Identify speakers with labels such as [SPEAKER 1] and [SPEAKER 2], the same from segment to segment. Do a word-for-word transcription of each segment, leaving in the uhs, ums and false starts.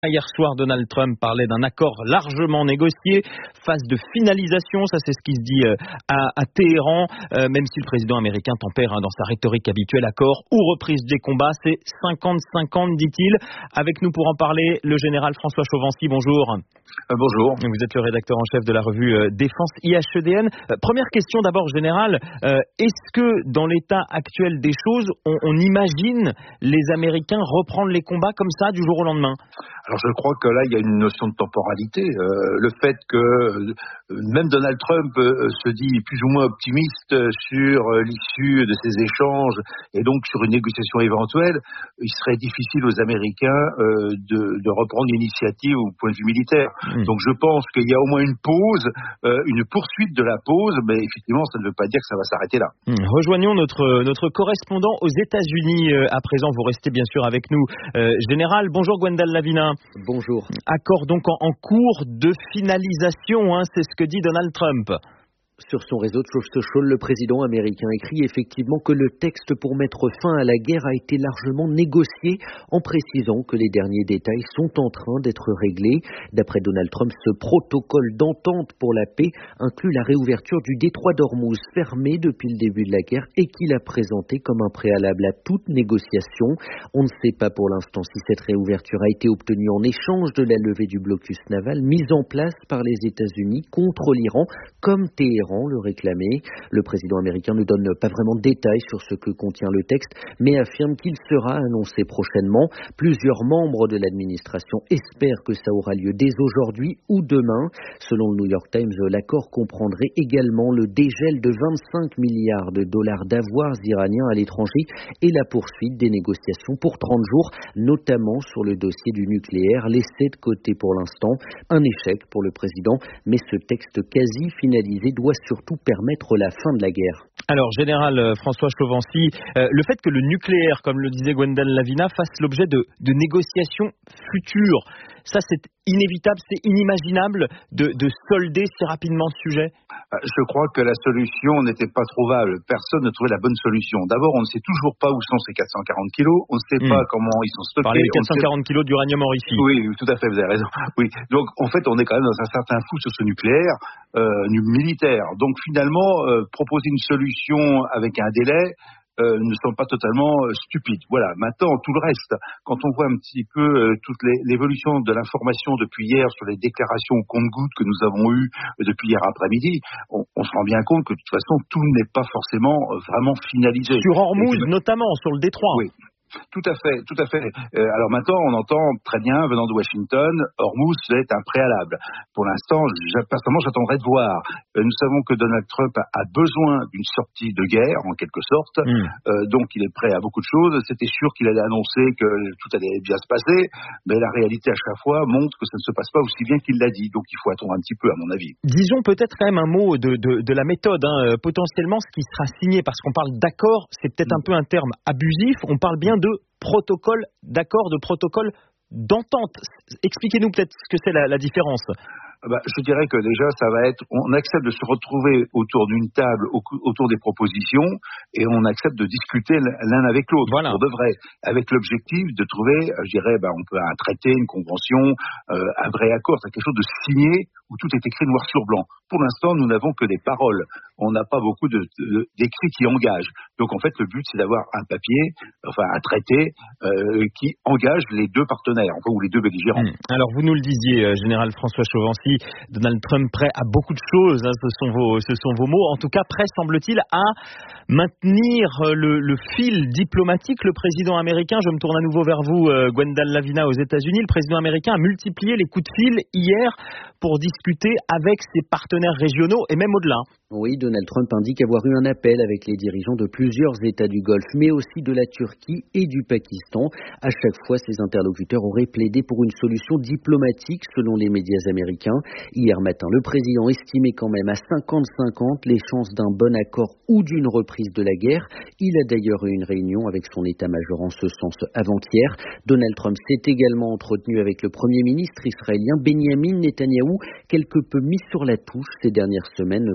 [SPEAKER 1] Hier soir, Donald Trump parlait d'un accord largement négocié, phase de finalisation, ça c'est ce qui se dit à, à Téhéran, euh, même si le président américain tempère hein, dans sa rhétorique habituelle, accord ou reprise des combats, c'est cinquante cinquante dit-il. Avec nous pour en parler, le général François Chauvency, bonjour.
[SPEAKER 2] Euh, bonjour.
[SPEAKER 1] Vous êtes le rédacteur en chef de la revue euh, Défense I H E D N. Euh, première question d'abord, général, euh, est-ce que dans l'état actuel des choses, on, on imagine les Américains reprendre les combats comme ça du jour au lendemain ?
[SPEAKER 2] Alors je crois que là il y a une notion de temporalité. Euh, le fait que euh, même Donald Trump euh, se dit plus ou moins optimiste sur euh, l'issue de ces échanges et donc sur une négociation éventuelle, il serait difficile aux Américains euh, de, de reprendre l'initiative au point de vue militaire. Mmh. Donc je pense qu'il y a au moins une pause, euh, une poursuite de la pause, mais effectivement ça ne veut pas dire que ça va s'arrêter là.
[SPEAKER 1] Mmh. Rejoignons notre, notre correspondant aux États-Unis euh, à présent. Vous restez bien sûr avec nous, euh, général. Bonjour Gwendal Lavina.
[SPEAKER 3] Bonjour.
[SPEAKER 1] Accord donc en, en cours de finalisation, hein, c'est ce que dit Donald Trump.
[SPEAKER 3] Sur son réseau de Truth Social, le président américain écrit effectivement que le texte pour mettre fin à la guerre a été largement négocié, en précisant que les derniers détails sont en train d'être réglés. D'après Donald Trump, ce protocole d'entente pour la paix inclut la réouverture du détroit d'Ormuz, fermé depuis le début de la guerre et qu'il a présenté comme un préalable à toute négociation. On ne sait pas pour l'instant si cette réouverture a été obtenue en échange de la levée du blocus naval mise en place par les États-Unis contre l'Iran, comme Téhéran le réclamait. Le président américain ne donne pas vraiment de détails sur ce que contient le texte, mais affirme qu'il sera annoncé prochainement. Plusieurs membres de l'administration espèrent que ça aura lieu dès aujourd'hui ou demain. Selon le New York Times, l'accord comprendrait également le dégel de vingt-cinq milliards de dollars d'avoirs iraniens à l'étranger et la poursuite des négociations pour trente jours, notamment sur le dossier du nucléaire, laissé de côté pour l'instant. Un échec pour le président, mais ce texte quasi finalisé doit surtout permettre la fin de la guerre.
[SPEAKER 1] Alors, général François Chauvency, euh, le fait que le nucléaire, comme le disait Gwendal Lavina, fasse l'objet de, de négociations futures, ça c'est inévitable, c'est inimaginable de, de solder si rapidement ce sujet.
[SPEAKER 2] Je crois que la solution n'était pas trouvable. Personne ne trouvait la bonne solution. D'abord, on ne sait toujours pas où sont ces quatre cent quarante kilos. On ne sait mmh. pas comment ils sont stockés.
[SPEAKER 1] Parlez des quatre cent quarante kilos d'uranium enrichi.
[SPEAKER 2] Oui, tout à fait, vous avez raison. Oui. Donc, en fait, on est quand même dans un certain flou sur ce nucléaire euh, militaire. Donc, finalement, euh, proposer une solution avec un délai Euh, ne sont pas totalement euh, stupides. Voilà. Maintenant, tout le reste, quand on voit un petit peu euh, toute les, l'évolution de l'information depuis hier sur les déclarations au compte-gouttes que nous avons eues euh, depuis hier après-midi, on, on se rend bien compte que de toute façon, tout n'est pas forcément euh, vraiment finalisé.
[SPEAKER 1] Sur Ormuz, Et, notamment, sur le détroit.
[SPEAKER 2] Oui. Tout à fait, tout à fait. Euh, alors maintenant, on entend très bien, venant de Washington, Ormuz est un préalable. Pour l'instant, personnellement, j'attendrai de voir. Euh, nous savons que Donald Trump a, a besoin d'une sortie de guerre, en quelque sorte. Mm. Euh, donc, il est prêt à beaucoup de choses. C'était sûr qu'il allait annoncer que tout allait bien se passer, mais la réalité, à chaque fois, montre que ça ne se passe pas aussi bien qu'il l'a dit. Donc, il faut attendre un petit peu, à mon avis.
[SPEAKER 1] Disons peut-être quand même un mot de, de, de la méthode. Hein. Potentiellement, ce qui sera signé, parce qu'on parle d'accord, c'est peut-être mm. un peu un terme abusif. On parle bien de protocole d'accord, de protocole d'entente. Expliquez-nous peut-être ce que c'est la, la différence.
[SPEAKER 2] Bah, je dirais que déjà, ça va être, on accepte de se retrouver autour d'une table, au, autour des propositions, et on accepte de discuter l'un avec l'autre, voilà. Pour de vrai, avec l'objectif de trouver, je dirais, bah, on peut un traité, une convention, euh, un vrai accord, c'est quelque chose de signé où tout est écrit noir sur blanc. Pour l'instant, nous n'avons que des paroles. On n'a pas beaucoup de, de, d'écrits qui engagent. Donc, en fait, le but, c'est d'avoir un papier, enfin, un traité, euh, qui engage les deux partenaires, enfin, ou les deux belligérants.
[SPEAKER 1] Mmh. Alors, vous nous le disiez, euh, général François Chauvency, Donald Trump prêt à beaucoup de choses, hein, ce sont vos, ce sont vos mots. En tout cas, prêt, semble-t-il, à maintenir le, le fil diplomatique. Le président américain, je me tourne à nouveau vers vous, euh, Gwendal Lavina, aux États-Unis, le président américain a multiplié les coups de fil hier pour discuter avec ses partenaires régionaux et même au-delà.
[SPEAKER 3] Oui, Donald Trump indique avoir eu un appel avec les dirigeants de plusieurs États du Golfe, mais aussi de la Turquie et du Pakistan. À chaque fois, ses interlocuteurs auraient plaidé pour une solution diplomatique, selon les médias américains. Hier matin, le président estimait quand même à cinquante cinquante les chances d'un bon accord ou d'une reprise de la guerre. Il a d'ailleurs eu une réunion avec son état-major en ce sens avant-hier. Donald Trump s'est également entretenu avec le Premier ministre israélien Benjamin Netanyahou, quelque peu mis sur la touche ces dernières semaines pour lui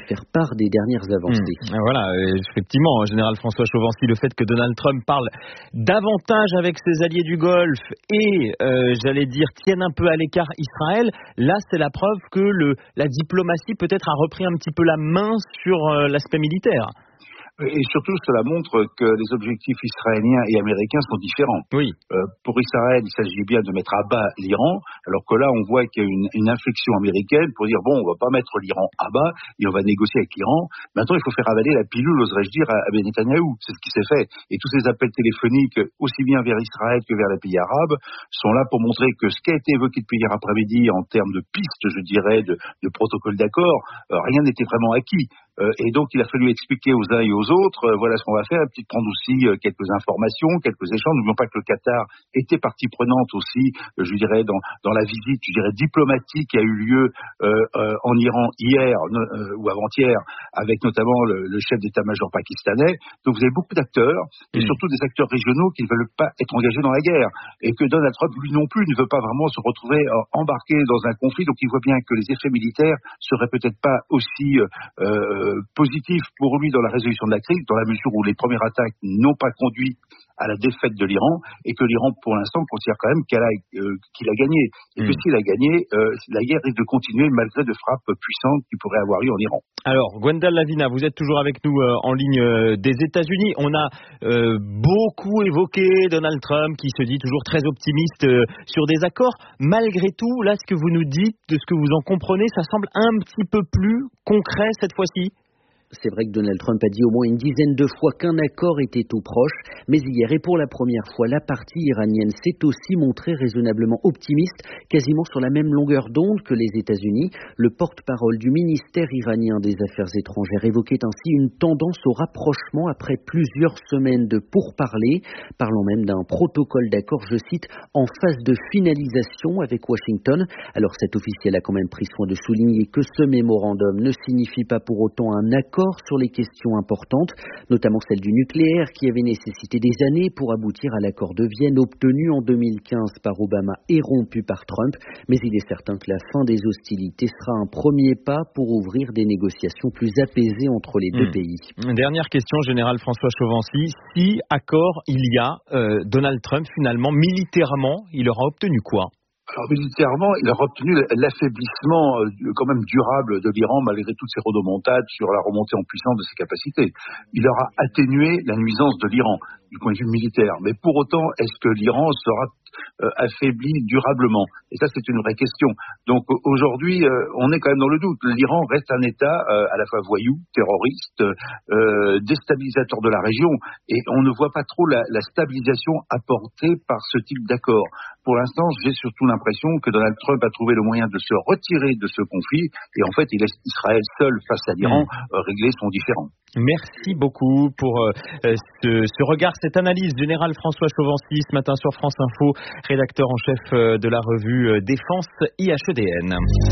[SPEAKER 3] faire part des dernières avancées.
[SPEAKER 1] Mmh, voilà, effectivement, général François Chauvency, le fait que Donald Trump parle davantage avec ses alliés du Golfe et, euh, j'allais dire, tienne un peu à l'écart Israël, là c'est la preuve que le, la diplomatie peut-être a repris un petit peu la main sur euh, l'aspect militaire.
[SPEAKER 2] Et surtout, cela montre que les objectifs israéliens et américains sont différents.
[SPEAKER 1] Oui.
[SPEAKER 2] Euh, pour Israël, il s'agit bien de mettre à bas l'Iran, alors que là, on voit qu'il y a une, une inflexion américaine pour dire, bon, on va pas mettre l'Iran à bas et on va négocier avec l'Iran. Maintenant, il faut faire avaler la pilule, oserais-je dire, à, à Netanyahou. C'est ce qui s'est fait. Et tous ces appels téléphoniques, aussi bien vers Israël que vers les pays arabes, sont là pour montrer que ce qui a été évoqué depuis hier après-midi en termes de pistes, je dirais, de, de protocole d'accord, euh, rien n'était vraiment acquis. Euh, et donc, il a fallu expliquer aux uns et aux autres, euh, voilà ce qu'on va faire, et puis prendre aussi euh, quelques informations, quelques échanges. N'oublions pas que le Qatar était partie prenante aussi, euh, je dirais, dans, dans la visite, je dirais, diplomatique qui a eu lieu euh, euh, en Iran hier euh, ou avant-hier, avec notamment le, le chef d'état-major pakistanais. Donc, vous avez beaucoup d'acteurs, et mmh. surtout des acteurs régionaux qui ne veulent pas être engagés dans la guerre. Et que Donald Trump, lui non plus, ne veut pas vraiment se retrouver euh, embarqué dans un conflit. Donc, il voit bien que les effets militaires seraient peut-être pas aussi... Euh, positif pour lui dans la résolution de la crise, dans la mesure où les premières attaques n'ont pas conduit à la défaite de l'Iran, et que l'Iran, pour l'instant, considère quand même qu'elle a, euh, qu'il a gagné. Et mmh. que s'il a gagné, euh, la guerre risque de continuer malgré de frappes puissantes qui pourraient avoir lieu en Iran.
[SPEAKER 1] Alors, Gwendal Lavina, vous êtes toujours avec nous euh, en ligne euh, des États-Unis. On a euh, beaucoup évoqué Donald Trump, qui se dit toujours très optimiste euh, sur des accords. Malgré tout, là, ce que vous nous dites, de ce que vous en comprenez, ça semble un petit peu plus concret cette fois-ci.
[SPEAKER 3] C'est vrai que Donald Trump a dit au moins une dizaine de fois qu'un accord était tout proche, mais hier et pour la première fois, la partie iranienne s'est aussi montrée raisonnablement optimiste, quasiment sur la même longueur d'onde que les États-Unis. Le porte-parole du ministère iranien des Affaires étrangères évoquait ainsi une tendance au rapprochement après plusieurs semaines de pourparlers, parlant même d'un protocole d'accord, je cite, en phase de finalisation avec Washington. Alors cet officiel a quand même pris soin de souligner que ce mémorandum ne signifie pas pour autant un accord sur les questions importantes, notamment celle du nucléaire qui avait nécessité des années pour aboutir à l'accord de Vienne obtenu en deux mille quinze par Obama et rompu par Trump. Mais il est certain que la fin des hostilités sera un premier pas pour ouvrir des négociations plus apaisées entre les deux mmh. pays.
[SPEAKER 1] Dernière question, général François Chauvency. Si accord il y a, euh, Donald Trump finalement, militairement, il aura obtenu quoi ?
[SPEAKER 2] Alors militairement, il aura obtenu l'affaiblissement euh, quand même durable de l'Iran malgré toutes ses rodomontades sur la remontée en puissance de ses capacités. Il aura atténué la nuisance de l'Iran du point de vue militaire. Mais pour autant, est-ce que l'Iran sera euh, affaibli durablement ? Et ça, c'est une vraie question. Donc aujourd'hui, euh, on est quand même dans le doute. L'Iran reste un État euh, à la fois voyou, terroriste, euh, déstabilisateur de la région, et on ne voit pas trop la, la stabilisation apportée par ce type d'accord. Pour l'instant, j'ai surtout l'impression que Donald Trump a trouvé le moyen de se retirer de ce conflit, et en fait, il laisse Israël seul face à l'Iran euh, régler son différend.
[SPEAKER 1] Merci beaucoup pour euh, ce, ce regard, cette analyse. Général François Chauvency, ce matin sur France Info, rédacteur en chef euh, de la revue euh, Défense I H E D N.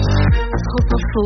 [SPEAKER 4] France Info,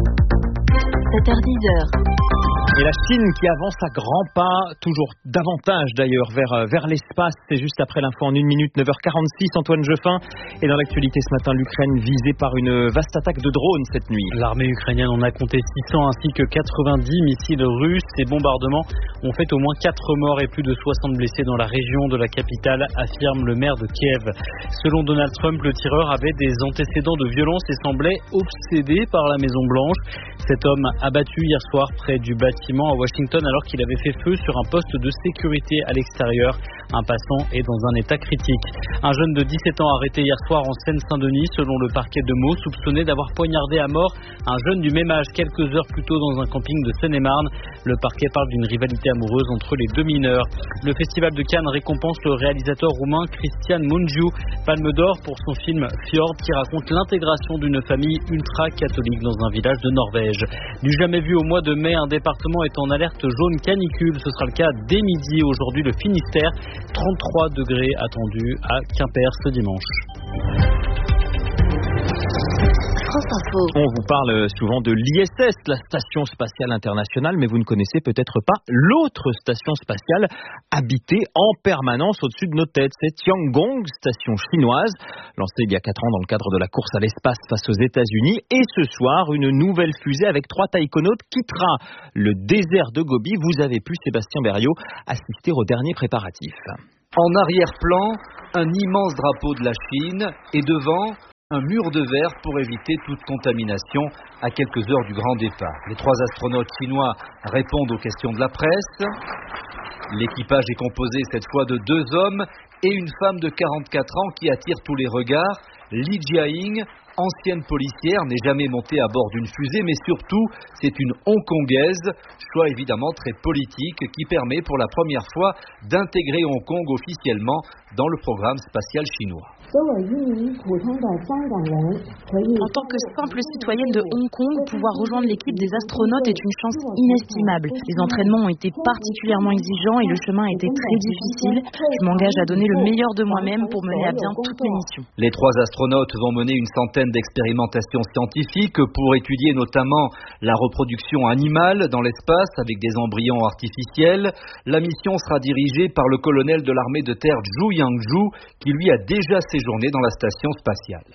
[SPEAKER 4] sept heures dix.
[SPEAKER 1] Et la Chine qui avance à grands pas, toujours davantage d'ailleurs, vers, vers l'espace. C'est juste après l'info en une minute, neuf heures quarante-six, Antoine Jeffin. Et dans l'actualité ce matin, l'Ukraine visée par une vaste attaque de drones cette nuit.
[SPEAKER 5] L'armée ukrainienne en a compté six cents ainsi que quatre-vingt-dix missiles russes. Ces bombardements ont fait au moins quatre morts et plus de soixante blessés dans la région de la capitale, affirme le maire de Kiev. Selon Donald Trump, le tireur avait des antécédents de violence et semblait obsédé par la Maison Blanche. Cet homme abattu hier soir près du bâtiment à Washington alors qu'il avait fait feu sur un poste de sécurité à l'extérieur. Un passant est dans un état critique. Un jeune de dix-sept ans arrêté hier soir en Seine-Saint-Denis, selon le parquet de Meaux, soupçonné d'avoir poignardé à mort un jeune du même âge quelques heures plus tôt dans un camping de Seine-et-Marne. Le parquet parle d'une rivalité amoureuse entre les deux mineurs. Le festival de Cannes récompense le réalisateur roumain Cristian Mungiu, Palme d'Or pour son film Fjord, qui raconte l'intégration d'une famille ultra-catholique dans un village de Norvège. Du jamais vu au mois de mai, un département est en alerte jaune canicule. Ce sera le cas dès midi aujourd'hui, le Finistère. trente-trois degrés attendus à Quimper ce dimanche.
[SPEAKER 4] France Info.
[SPEAKER 1] On vous parle souvent de l'I S S, la Station Spatiale Internationale, mais vous ne connaissez peut-être pas l'autre station spatiale habitée en permanence au-dessus de nos têtes. C'est Tiangong, station chinoise, lancée il y a quatre ans dans le cadre de la course à l'espace face aux États-Unis. Et ce soir, une nouvelle fusée avec trois taïkonautes quittera le désert de Gobi. Vous avez pu, Sébastien Berriot, assister aux derniers préparatifs.
[SPEAKER 6] En arrière-plan, un immense drapeau de la Chine et devant, un mur de verre pour éviter toute contamination à quelques heures du grand départ. Les trois astronautes chinois répondent aux questions de la presse. L'équipage est composé cette fois de deux hommes et une femme de quarante-quatre ans qui attire tous les regards. Li Jiaying, ancienne policière, n'est jamais montée à bord d'une fusée, mais surtout, c'est une Hongkongaise, choix évidemment très politique, qui permet pour la première fois d'intégrer Hong Kong officiellement dans le programme spatial chinois.
[SPEAKER 7] En tant que simple citoyenne de Hong Kong, pouvoir rejoindre l'équipe des astronautes est une chance inestimable. Les entraînements ont été particulièrement exigeants et le chemin a été très difficile. Je m'engage à donner le meilleur de moi-même pour mener à bien toutes mes missions.
[SPEAKER 6] Les trois astronautes vont mener une centaine d'expérimentations scientifiques pour étudier notamment la reproduction animale dans l'espace avec des embryons artificiels. La mission sera dirigée par le colonel de l'armée de terre Zhu Yangzhou qui lui a déjà séjourné dans la station spatiale.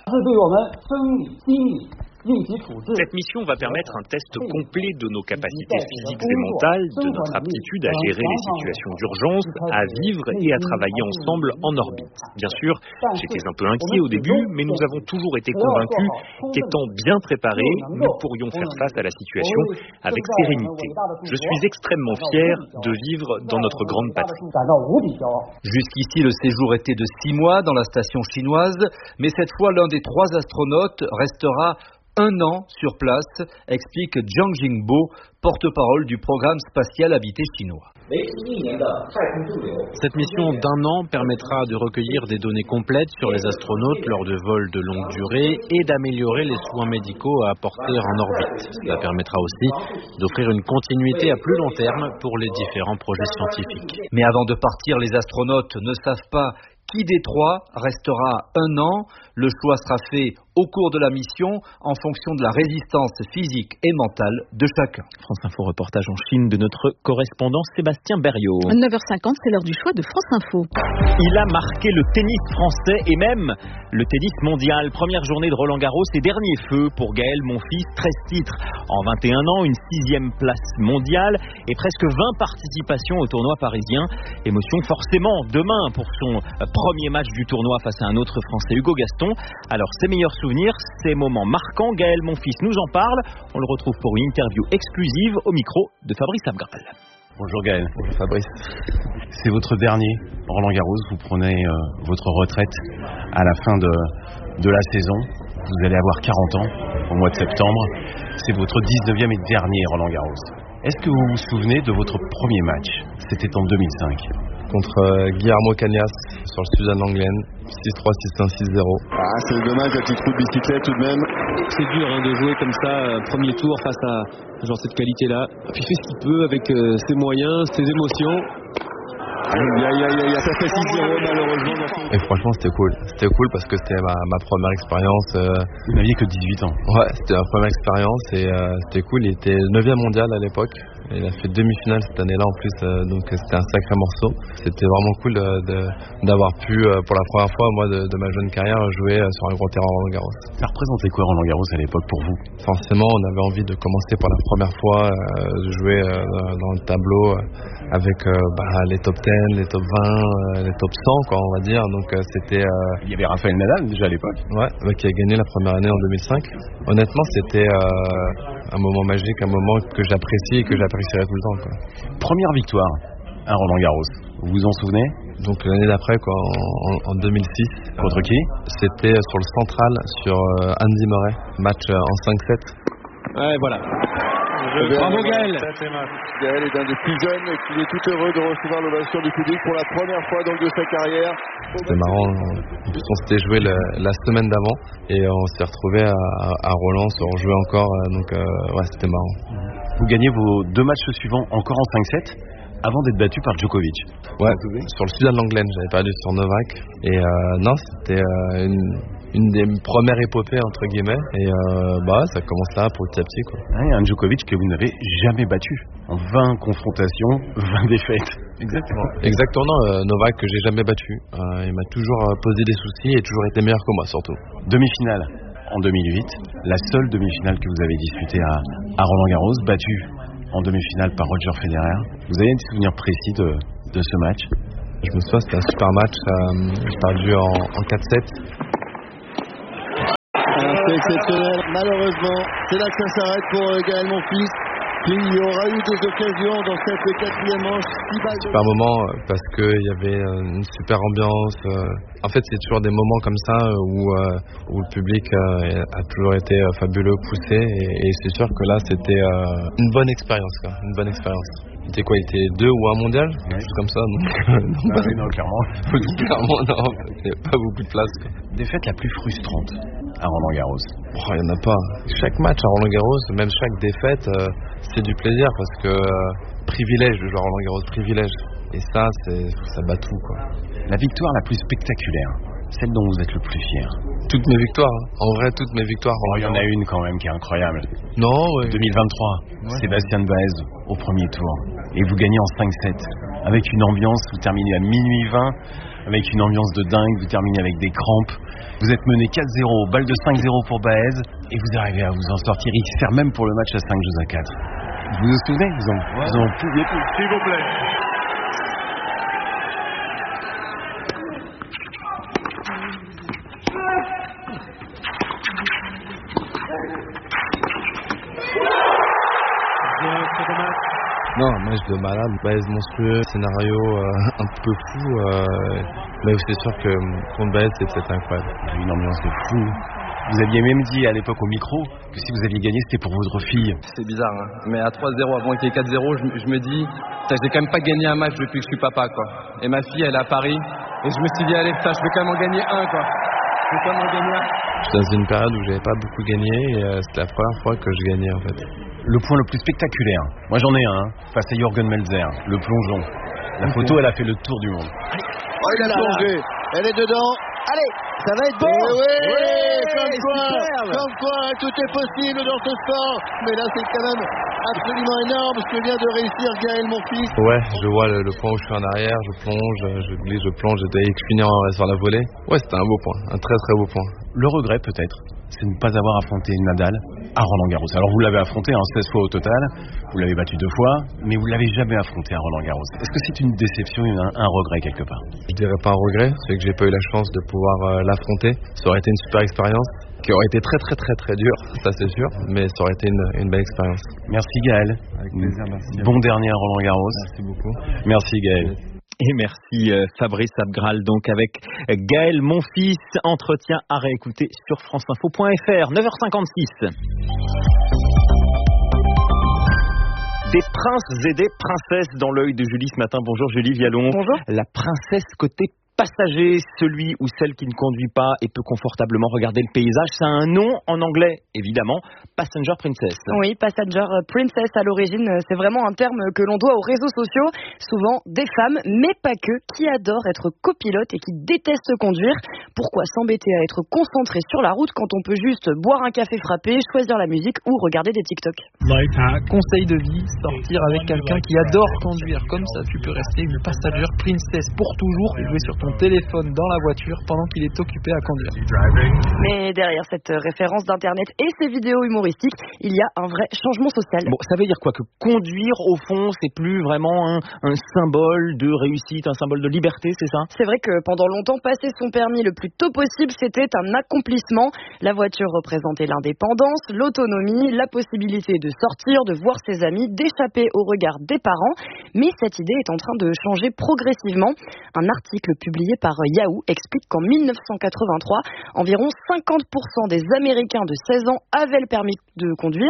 [SPEAKER 8] Cette mission va permettre un test complet de nos capacités physiques et mentales, de notre aptitude à gérer les situations d'urgence, à vivre et à travailler ensemble en orbite. Bien sûr, j'étais un peu inquiet au début, mais nous avons toujours été convaincus qu'étant bien préparés, nous pourrions faire face à la situation avec sérénité. Je suis extrêmement fier de vivre dans notre grande patrie.
[SPEAKER 6] Jusqu'ici, le séjour était de six mois dans la station chinoise, mais cette fois, l'un des trois astronautes restera un an sur place, explique Jiang Jingbo, porte-parole du programme spatial habité chinois.
[SPEAKER 9] Cette mission d'un an permettra de recueillir des données complètes sur les astronautes lors de vols de longue durée et d'améliorer les soins médicaux à apporter en orbite. Cela permettra aussi d'offrir une continuité à plus long terme pour les différents projets scientifiques.
[SPEAKER 6] Mais avant de partir, les astronautes ne savent pas qui des trois restera un an. Le choix sera fait au cours de la mission en fonction de la résistance physique et mentale de chacun.
[SPEAKER 1] France Info reportage en Chine de notre correspondant Sébastien Berriot.
[SPEAKER 7] neuf heures cinquante, c'est l'heure du choix de France Info.
[SPEAKER 1] Il a marqué le tennis français et même le tennis mondial. Première journée de Roland Garros et dernier feu pour Gaël Monfils, treize titres en vingt et un ans, une sixième place mondiale et presque vingt participations au tournoi parisien. Émotion forcément demain pour son premier match du tournoi face à un autre Français, Hugo Gaston. Alors ses meilleurs souvenirs, ses moments marquants, Gaël Monfils nous en parle. On le retrouve pour une interview exclusive au micro de Fabrice Abgral.
[SPEAKER 9] Bonjour Gaël.
[SPEAKER 10] Bonjour Fabrice.
[SPEAKER 9] C'est votre dernier Roland Garros, vous prenez euh, votre retraite à la fin de, de la saison. Vous allez avoir quarante ans au mois de septembre. C'est votre dix-neuvième et dernier Roland Garros. Est-ce que vous vous souvenez de votre premier match? C'était en deux mille cinq.
[SPEAKER 10] Contre euh, Guillermo Cañas sur le Suzanne Lenglen, six trois, six un, six zéro.
[SPEAKER 11] Ah, c'est dommage, la petite coup de bicyclette tout de même.
[SPEAKER 12] C'est dur hein, de jouer comme ça, euh, premier tour face à genre cette qualité-là. Puis il fait ce qu'il peut avec euh, ses moyens, ses émotions.
[SPEAKER 11] Aïe, aïe, aïe, aïe, ça fait six zéro malheureusement.
[SPEAKER 10] Et franchement c'était cool, c'était cool parce que c'était ma, ma première expérience. Euh...
[SPEAKER 9] Vous n'aviez que dix-huit ans.
[SPEAKER 10] Ouais, c'était ma première expérience et euh, c'était cool. Il était neuvième mondial à l'époque. Il a fait demi-finale cette année-là en plus, euh, donc c'était un sacré morceau. C'était vraiment cool de, de, d'avoir pu, euh, pour la première fois, moi, de, de ma jeune carrière, jouer euh, sur un gros terrain Roland Garros.
[SPEAKER 9] Ça représentait quoi Roland Garros à l'époque pour vous?
[SPEAKER 10] Forcément, on avait envie de commencer pour la première fois, euh, de jouer euh, dans le tableau euh, avec euh, bah, les top dix, les top vingt, euh, les top cent, quoi, on va dire. Donc euh, c'était. Euh...
[SPEAKER 9] Il y avait Rafael Nadal déjà à l'époque.
[SPEAKER 10] Ouais, bah, qui a gagné la première année en deux mille cinq. Honnêtement, c'était euh, un moment magique, un moment que j'apprécie et que j'apprécierai tout le temps, quoi.
[SPEAKER 9] Première victoire à Roland Garros, vous vous en souvenez?
[SPEAKER 10] Donc l'année d'après, quoi, en, en deux mille six.
[SPEAKER 9] Contre qui?
[SPEAKER 10] C'était sur le central, sur euh, Andy Murray, match euh, en cinq sept.
[SPEAKER 12] Ouais, voilà. Je... Bravo Gaël.
[SPEAKER 11] Gaël est un des plus jeunes et il est tout heureux de recevoir l'ovation du public pour la première fois donc de sa carrière.
[SPEAKER 10] C'était marrant, en plus on s'était joué le, la semaine d'avant et on s'est retrouvé à, à, à Roland, on jouait encore, donc euh, ouais, c'était marrant.
[SPEAKER 9] Vous gagnez vos deux matchs suivants encore en cinq sept avant d'être battu par Djokovic.
[SPEAKER 10] Ouais, sur le Suzanne Lenglen, j'avais perdu sur Novak et euh, non, c'était euh, une une des premières épopées entre guillemets. Et euh, bah ça commence là petit à petit quoi.
[SPEAKER 9] Ouais, un Djokovic que vous n'avez jamais battu. En vingt confrontations, vingt défaites.
[SPEAKER 10] Exactement. Exactement, euh, Novak que j'ai jamais battu. Euh, il m'a toujours posé des soucis et toujours été meilleur que moi surtout.
[SPEAKER 9] Demi-finale en deux mille huit, la seule demi-finale que vous avez disputée à, à Roland-Garros, battue en demi-finale par Roger Federer. Vous avez des souvenirs précis de, de ce match?
[SPEAKER 10] Je me souviens, c'était un super match. Euh, j'ai perdu en, en quatre sept.
[SPEAKER 11] C'est exceptionnel. Malheureusement, c'est là que ça s'arrête pour Gaël Monfils. Puis il y aura eu des occasions dans cette quatrième manche.
[SPEAKER 10] Super moment parce qu'il y avait une super ambiance. En fait, c'est toujours des moments comme ça où, où le public a toujours été fabuleux, poussé. Et, et c'est sûr que là, c'était une bonne expérience. Quoi. Une bonne expérience. Il était quoi? Il était deux ou un mondial? Quelque chose comme ça. Donc,
[SPEAKER 9] non, ah oui, non, clairement.
[SPEAKER 10] clairement, non. Il n'y a pas beaucoup de place. Quoi.
[SPEAKER 9] Défaite la plus frustrante à Roland-Garros?
[SPEAKER 10] Oh, il n'y en a pas. Chaque match à Roland-Garros, même chaque défaite, euh, c'est du plaisir parce que euh, privilège de jouer à Roland-Garros, privilège. Et ça, c'est, ça bat tout, quoi.
[SPEAKER 9] La victoire la plus spectaculaire, celle dont vous êtes le plus fier?
[SPEAKER 10] Toutes mes victoires, hein. En vrai, toutes mes victoires.
[SPEAKER 9] Oh, il y en a une quand même qui est incroyable.
[SPEAKER 10] Non, ouais.
[SPEAKER 9] deux mille vingt-trois, ouais. Sébastien Baez au premier tour. Et vous gagnez en cinq sept. Avec une ambiance, vous terminez à minuit vingt, avec une ambiance de dingue, vous terminez avec des crampes. Vous êtes mené quatre zéro, balle de cinq zéro pour Baez, et vous arrivez à vous en sortir. Il sert même pour le match à cinq jeux à quatre. Vous vous souvenez? Vous en, ouais. vous en pouviez plus.
[SPEAKER 11] S'il vous plaît.
[SPEAKER 10] Non, un match de malade, Baez monstrueux, scénario euh, un peu fou, euh, mais c'est sûr que contre Baez c'était incroyable.
[SPEAKER 9] Une ambiance de fou. Vous aviez même dit à l'époque au micro que si vous aviez gagné c'était pour votre fille.
[SPEAKER 10] C'est bizarre, hein, mais à trois zéro avant qu'il y ait quatre zéro, je, je me dis, j'ai quand même pas gagné un match depuis que je suis papa quoi. Et ma fille elle est à Paris, et je me suis dit allez putain, je vais quand même en gagner un quoi. Je vais quand même en gagner un. J'étais dans une période où j'avais pas beaucoup gagné et euh, c'était la première fois que je gagnais en fait.
[SPEAKER 9] Le point le plus spectaculaire, moi j'en ai un, hein, face à Jürgen Melzer, le plongeon. La okay. photo, elle a fait le tour du monde.
[SPEAKER 11] Oh, il a plongé, elle est dedans. Allez, ça va être bon. Eh oui, oui, comme quoi, comme quoi, tout est possible dans ce sport. Mais là, c'est quand même absolument énorme ce que vient de réussir Gaël Monfils.
[SPEAKER 10] Ouais, je vois le, le point où je suis en arrière, je plonge, je glisse, je plonge, et je finis sur la volée. Ouais, c'était un beau point, un très très beau point.
[SPEAKER 9] Le regret peut-être, c'est de ne pas avoir affronté Nadal à Roland-Garros. Alors vous l'avez affronté hein, seize fois au total, vous l'avez battu deux fois, mais vous ne l'avez jamais affronté à Roland-Garros. Est-ce que c'est une déception, un, un regret quelque part?
[SPEAKER 10] Je dirais pas un regret, c'est que j'ai pas eu la chance de pouvoir euh, l'affronter. Ça aurait été une super expérience, qui aurait été très très très très dure, ça c'est sûr, mais ça aurait été une, une belle expérience.
[SPEAKER 9] Merci Gaël.
[SPEAKER 10] Avec plaisir, merci.
[SPEAKER 9] Bon dernier à Roland-Garros.
[SPEAKER 10] Merci beaucoup.
[SPEAKER 9] Merci Gaël.
[SPEAKER 1] Et merci euh, Fabrice Abgral, donc avec Gaël Monfils, entretien à réécouter sur franceinfo point f r, neuf heures cinquante-six. Des princes et des princesses dans l'œil de Julie ce matin. Bonjour Julie Vialon.
[SPEAKER 7] Bonjour.
[SPEAKER 1] La princesse côté passager, celui ou celle qui ne conduit pas et peut confortablement regarder le paysage. Ça a un nom en anglais, évidemment, Passenger Princess.
[SPEAKER 7] Oui, Passenger Princess à l'origine, c'est vraiment un terme que l'on doit aux réseaux sociaux. Souvent des femmes, mais pas que, qui adorent être copilotes et qui détestent conduire. Pourquoi s'embêter à être concentré sur la route quand on peut juste boire un café frappé, choisir la musique ou regarder des TikTok?
[SPEAKER 13] Conseil de vie, sortir avec quelqu'un qui adore conduire. Comme ça, tu peux rester une Passenger Princess pour toujours et jouer sur ton téléphone dans la voiture pendant qu'il est occupé à conduire.
[SPEAKER 7] Mais derrière cette référence d'internet et ces vidéos humoristiques, il y a un vrai changement social.
[SPEAKER 1] Bon, ça veut dire quoi? Que conduire, au fond, c'est plus vraiment un, un symbole de réussite, un symbole de liberté, c'est ça?
[SPEAKER 7] C'est vrai que pendant longtemps, passer son permis le plus tôt possible, c'était un accomplissement. La voiture représentait l'indépendance, l'autonomie, la possibilité de sortir, de voir ses amis, d'échapper au regard des parents. Mais cette idée est en train de changer progressivement. Un article publié par Yahoo explique qu'en mille neuf cent quatre-vingt-trois, environ cinquante pour cent des Américains de seize ans avaient le permis de conduire.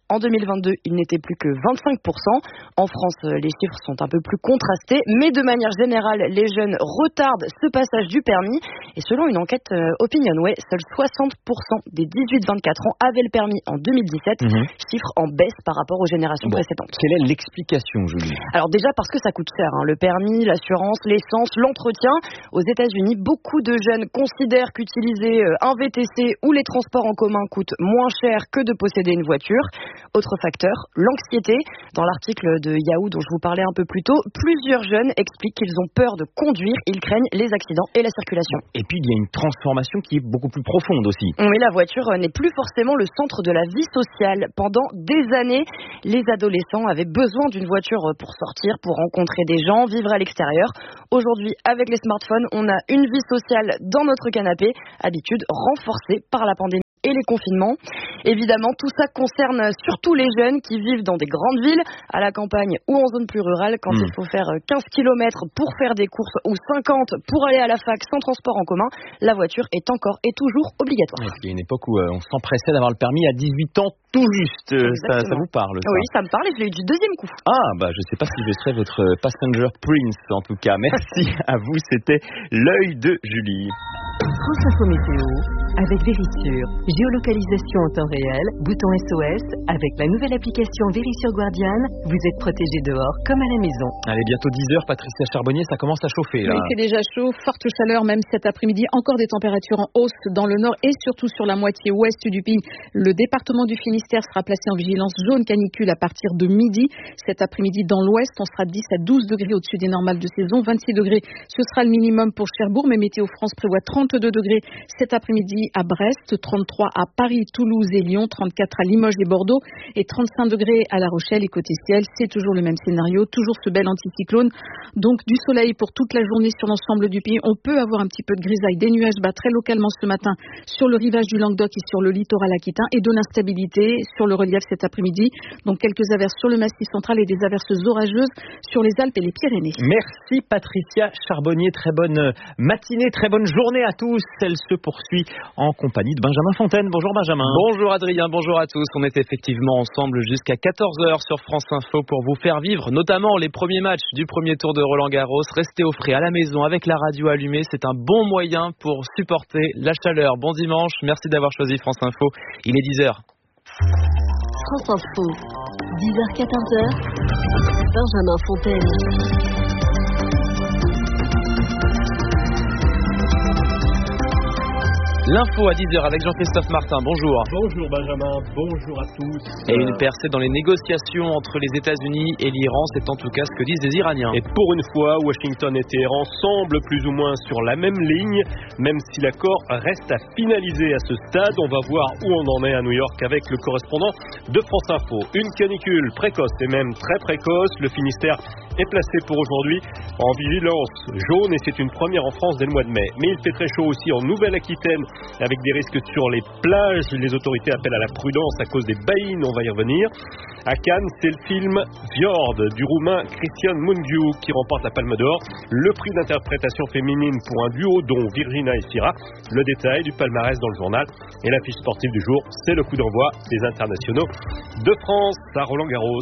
[SPEAKER 14] En deux mille vingt-deux, il n'était plus que vingt-cinq pour cent. En France, les chiffres sont un peu plus contrastés, mais de manière générale, les jeunes retardent ce passage du permis. Et selon une enquête Opinionway, seuls soixante pour cent des dix-huit vingt-quatre ans avaient le permis en deux mille dix-sept, mmh. chiffre en baisse par rapport aux générations bon, précédentes.
[SPEAKER 1] Quelle est l'explication, Julie ?
[SPEAKER 14] Alors déjà parce que ça coûte cher, hein, le permis, l'assurance, l'essence, l'entretien. Aux États-Unis, beaucoup de jeunes considèrent qu'utiliser un V T C ou les transports en commun coûte moins cher que de posséder une voiture. Autre facteur, l'anxiété. Dans l'article de Yahoo dont je vous parlais un peu plus tôt, plusieurs jeunes expliquent qu'ils ont peur de conduire, ils craignent les accidents et la circulation.
[SPEAKER 1] Et puis il y a une transformation qui est beaucoup plus profonde aussi.
[SPEAKER 14] Oui, la voiture n'est plus forcément le centre de la vie sociale. Pendant des années, les adolescents avaient besoin d'une voiture pour sortir, pour rencontrer des gens, vivre à l'extérieur. Aujourd'hui, avec les smartphones, on a une vie sociale dans notre canapé, habitude renforcée par la pandémie et les confinements. Évidemment, tout ça concerne surtout les jeunes qui vivent dans des grandes villes, à la campagne ou en zone plus rurale, quand mmh. il faut faire quinze kilomètres pour faire des courses ou cinquante pour aller à la fac sans transport en commun. La voiture est encore et toujours obligatoire.
[SPEAKER 1] Il y a une époque où on s'empressait d'avoir le permis à dix-huit ans tout juste. Ça, ça vous parle, ça ?
[SPEAKER 14] Oui, ça me parle et je l'ai eu du deuxième coup.
[SPEAKER 1] Ah, bah je sais pas si je serai votre passenger prince en tout cas. Merci à vous, c'était l'œil de Julie.
[SPEAKER 15] France Info Météo avec Vérissure. Géolocalisation en temps réel, bouton S O S. Avec la nouvelle application Vérissure Guardian, vous êtes protégé dehors comme à la maison.
[SPEAKER 1] Allez, bientôt dix heures, Patricia Charbonnier, ça commence à chauffer là.
[SPEAKER 16] Oui, il fait déjà chaud, forte chaleur même cet après-midi. Encore des températures en hausse dans le nord et surtout sur la moitié ouest du pays. Le département du Finistère sera placé en vigilance jaune canicule à partir de midi. Cet après-midi dans l'ouest, on sera de dix à douze degrés au-dessus des normales de saison. vingt-six degrés, ce sera le minimum pour Cherbourg, mais Météo France prévoit trente-deux degrés cet après-midi à Brest, trente-trois à Paris, Toulouse et Lyon, trente-quatre à Limoges et Bordeaux et trente-cinq degrés à La Rochelle et côté ciel. C'est toujours le même scénario, toujours ce bel anticyclone. Donc du soleil pour toute la journée sur l'ensemble du pays. On peut avoir un petit peu de grisaille, des nuages bas très localement ce matin sur le rivage du Languedoc et sur le littoral aquitain et de l'instabilité sur le relief cet après-midi. Donc quelques averses sur le massif central et des averses orageuses sur les Alpes et les Pyrénées.
[SPEAKER 1] Merci Patricia Charbonnier, très bonne matinée, très bonne journée à tous. Elle se poursuit en compagnie de Benjamin Fontaine. Bonjour Benjamin.
[SPEAKER 17] Bonjour Adrien, bonjour à tous. On est effectivement ensemble jusqu'à quatorze heures sur France Info pour vous faire vivre notamment les premiers matchs du premier tour de Roland-Garros. Restez au frais à la maison avec la radio allumée. C'est un bon moyen pour supporter la chaleur. Bon dimanche, merci d'avoir choisi France Info. Il est dix heures.
[SPEAKER 4] France Info, dix heures quatorze heures. Benjamin Fontaine.
[SPEAKER 17] L'info à dix heures avec Jean-Christophe Martin. Bonjour.
[SPEAKER 18] Bonjour Benjamin, bonjour à tous.
[SPEAKER 17] Et une percée dans les négociations entre les États-Unis et l'Iran, c'est en tout cas ce que disent les Iraniens.
[SPEAKER 18] Et pour une fois, Washington et Téhéran semblent plus ou moins sur la même ligne, même si l'accord reste à finaliser à ce stade. On va voir où on en est à New York avec le correspondant de France Info. Une canicule précoce et même très précoce. Le Finistère est placé pour aujourd'hui en vigilance jaune et c'est une première en France dès le mois de mai. Mais il fait très chaud aussi en Nouvelle-Aquitaine avec des risques sur les plages. Les autorités appellent à la prudence à cause des baïnes, on va y revenir. À Cannes, c'est le film Fjord du roumain Cristian Mungiu qui remporte la Palme d'Or. Le prix d'interprétation féminine pour un duo dont Virginia et Syrah. Le détail du palmarès dans le journal. Et la fiche sportive du jour, c'est le coup d'envoi des internationaux de France à Roland-Garros.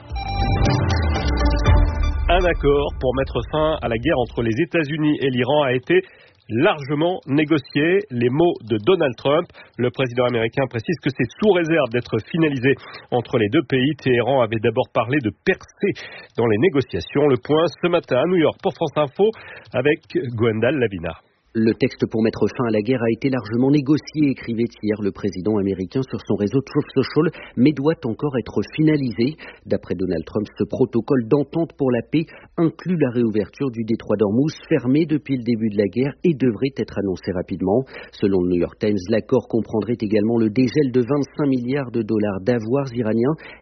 [SPEAKER 18] Un accord pour mettre fin à la guerre entre les États-Unis et l'Iran a été largement négocié. Les mots de Donald Trump. Le président américain précise que c'est sous réserve d'être finalisé entre les deux pays. Téhéran avait d'abord parlé de percée dans les négociations. Le point ce matin à New York pour France Info avec Gwendal Lavina.
[SPEAKER 3] Le texte pour mettre fin à la guerre a été largement négocié, écrivait hier le président américain sur son réseau Truth Social, mais doit encore être finalisé. D'après Donald Trump, ce protocole d'entente pour la paix inclut la réouverture du détroit d'Ormuz, fermé depuis le début de la guerre, et devrait être annoncé rapidement. Selon le New York Times, l'accord comprendrait également le dégel de vingt-cinq milliards de dollars d'avoirs iraniens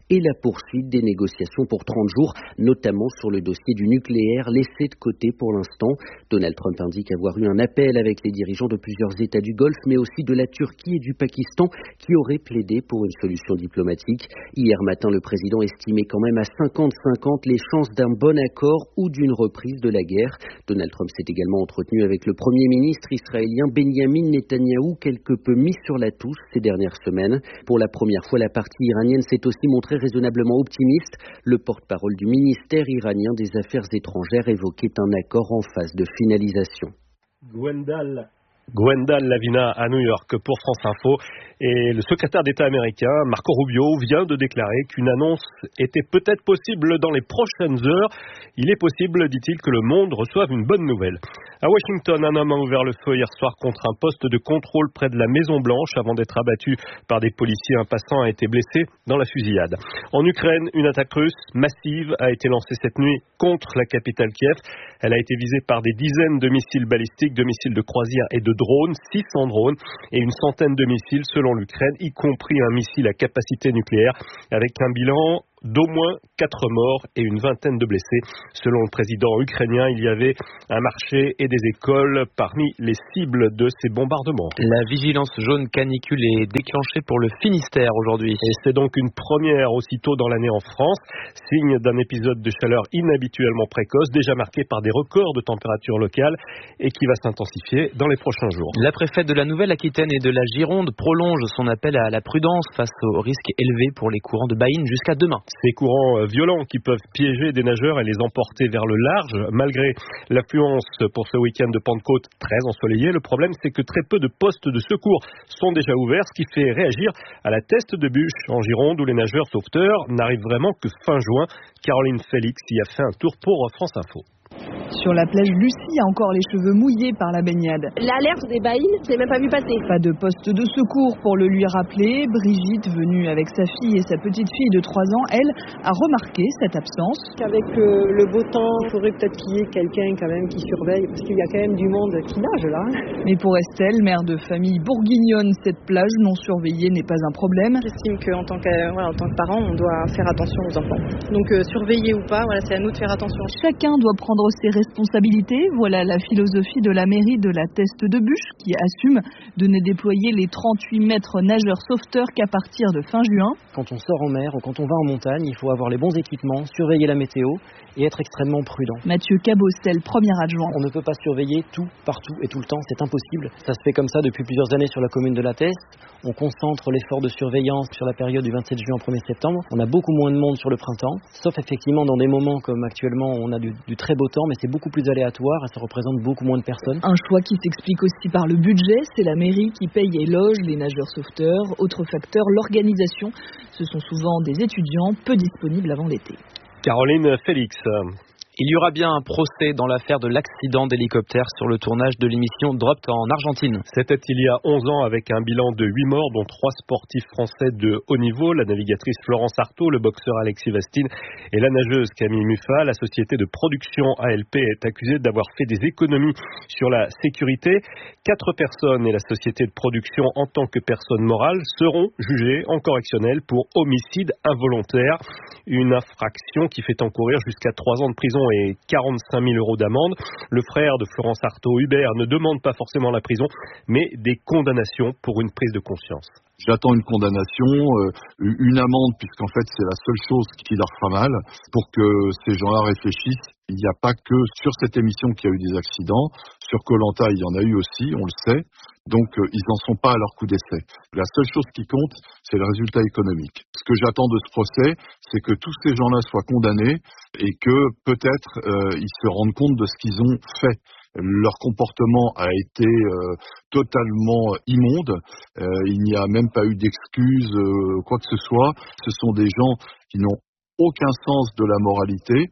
[SPEAKER 3] et la poursuite des négociations pour trente jours, notamment sur le dossier du nucléaire laissé de côté pour l'instant. Donald Trump indique avoir eu un appel avec les dirigeants de plusieurs États du Golfe, mais aussi de la Turquie et du Pakistan qui auraient plaidé pour une solution diplomatique. Hier matin, le président estimait quand même à cinquante cinquante les chances d'un bon accord ou d'une reprise de la guerre. Donald Trump s'est également entretenu avec le premier ministre israélien Benjamin Netanyahou, quelque peu mis sur la touche ces dernières semaines. Pour la première fois, la partie iranienne s'est aussi montrée raisonnablement optimiste. Le porte-parole du ministère iranien des Affaires étrangères évoquait un accord en phase de finalisation.
[SPEAKER 18] Gwendal. Gwendal Lavina à New York pour France Info. Et le secrétaire d'État américain, Marco Rubio, vient de déclarer qu'une annonce était peut-être possible dans les prochaines heures. Il est possible, dit-il, que le monde reçoive une bonne nouvelle. À Washington, un homme a ouvert le feu hier soir contre un poste de contrôle près de la Maison-Blanche avant d'être abattu par des policiers. Un passant a été blessé dans la fusillade. En Ukraine, une attaque russe massive a été lancée cette nuit contre la capitale Kiev. Elle a été visée par des dizaines de missiles balistiques, de missiles de croisière et de drones, six cents drones et une centaine de missiles selon l'Ukraine, y compris un missile à capacité nucléaire avec un bilan d'au moins quatre morts et une vingtaine de blessés. Selon le président ukrainien, il y avait un marché et des écoles parmi les cibles de ces bombardements.
[SPEAKER 17] La vigilance jaune canicule est déclenchée pour le Finistère aujourd'hui.
[SPEAKER 18] Et c'est donc une première aussitôt dans l'année en France, signe d'un épisode de chaleur inhabituellement précoce, déjà marqué par des records de température locale et qui va s'intensifier dans les prochains jours.
[SPEAKER 17] La préfète de la Nouvelle-Aquitaine et de la Gironde prolonge son appel à la prudence face aux risques élevés pour les courants de baleines jusqu'à demain.
[SPEAKER 18] Ces courants violents qui peuvent piéger des nageurs et les emporter vers le large, malgré l'affluence pour ce week-end de Pentecôte très ensoleillé. Le problème, c'est que très peu de postes de secours sont déjà ouverts, ce qui fait réagir à la Teste de Bûche en Gironde, où les nageurs sauveteurs n'arrivent vraiment que fin juin. Caroline Félix y a fait un tour pour France Info.
[SPEAKER 19] Sur la plage, Lucie a encore les cheveux mouillés par la baignade.
[SPEAKER 20] L'alerte des baïnes, je l'ai même pas vu passer.
[SPEAKER 19] Pas de poste de secours pour le lui rappeler. Brigitte, venue avec sa fille et sa petite fille de trois ans, elle, a remarqué cette absence.
[SPEAKER 21] Avec euh, le beau temps, il faudrait peut-être qu'il y ait quelqu'un quand même qui surveille, parce qu'il y a quand même du monde qui nage là.
[SPEAKER 19] Mais pour Estelle, mère de famille bourguignonne, cette plage non surveillée n'est pas un problème.
[SPEAKER 22] J'estime qu'en tant que, voilà, en tant que parent, on doit faire attention aux enfants. Donc euh, surveiller ou pas, voilà, c'est à nous de faire attention.
[SPEAKER 19] Chacun doit prendre ses responsabilités. Voilà la philosophie de la mairie de la Teste de Bûche qui assume de ne déployer les trente-huit maîtres nageurs sauveteurs qu'à partir de fin juin.
[SPEAKER 23] Quand on sort en mer ou quand on va en montagne, il faut avoir les bons équipements, surveiller la météo et être extrêmement prudent.
[SPEAKER 19] Mathieu Cabostel, premier adjoint.
[SPEAKER 23] On ne peut pas surveiller tout, partout et tout le temps, c'est impossible. Ça se fait comme ça depuis plusieurs années sur la commune de la Teste. On concentre l'effort de surveillance sur la période du vingt-sept juin au premier septembre. On a beaucoup moins de monde sur le printemps, sauf effectivement dans des moments comme actuellement où on a du, du très beau temps, mais c'est beaucoup plus aléatoire et ça représente beaucoup moins de personnes.
[SPEAKER 19] Un choix qui s'explique aussi par le budget, c'est la mairie qui paye et loge les nageurs sauveteurs. Autre facteur, l'organisation. Ce sont souvent des étudiants peu disponibles avant l'été.
[SPEAKER 18] Caroline Félix.
[SPEAKER 17] Il y aura bien un procès dans l'affaire de l'accident d'hélicoptère sur le tournage de l'émission Dropped en Argentine.
[SPEAKER 18] C'était il y a onze ans avec un bilan de huit morts, dont trois sportifs français de haut niveau, la navigatrice Florence Artaud, le boxeur Alexis Vastine et la nageuse Camille Muffat. La société de production A L P est accusée d'avoir fait des économies sur la sécurité. Quatre personnes et la société de production en tant que personne morale seront jugées en correctionnel pour homicide involontaire. Une infraction qui fait encourir jusqu'à trois ans de prison et quarante-cinq mille euros d'amende. Le frère de Florence Artaud, Hubert, ne demande pas forcément la prison, mais des condamnations pour une prise de conscience.
[SPEAKER 24] J'attends une condamnation, euh, une amende, puisqu'en fait c'est la seule chose qui leur fera mal, pour que ces gens-là réfléchissent. Il n'y a pas que sur cette émission qu'il y a eu des accidents. Sur Koh-Lanta, il y en a eu aussi, on le sait. Donc, euh, ils n'en sont pas à leur coup d'essai. La seule chose qui compte, c'est le résultat économique. Ce que j'attends de ce procès, c'est que tous ces gens-là soient condamnés et que peut-être euh, ils se rendent compte de ce qu'ils ont fait. Leur comportement a été euh, totalement immonde. Euh, il n'y a même pas eu d'excuses, euh, quoi que ce soit. Ce sont des gens qui n'ont aucun sens de la moralité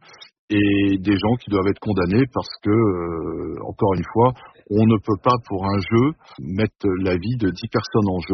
[SPEAKER 24] et des gens qui doivent être condamnés parce que, euh, encore une fois, on ne peut pas pour un jeu mettre la vie de dix personnes en jeu.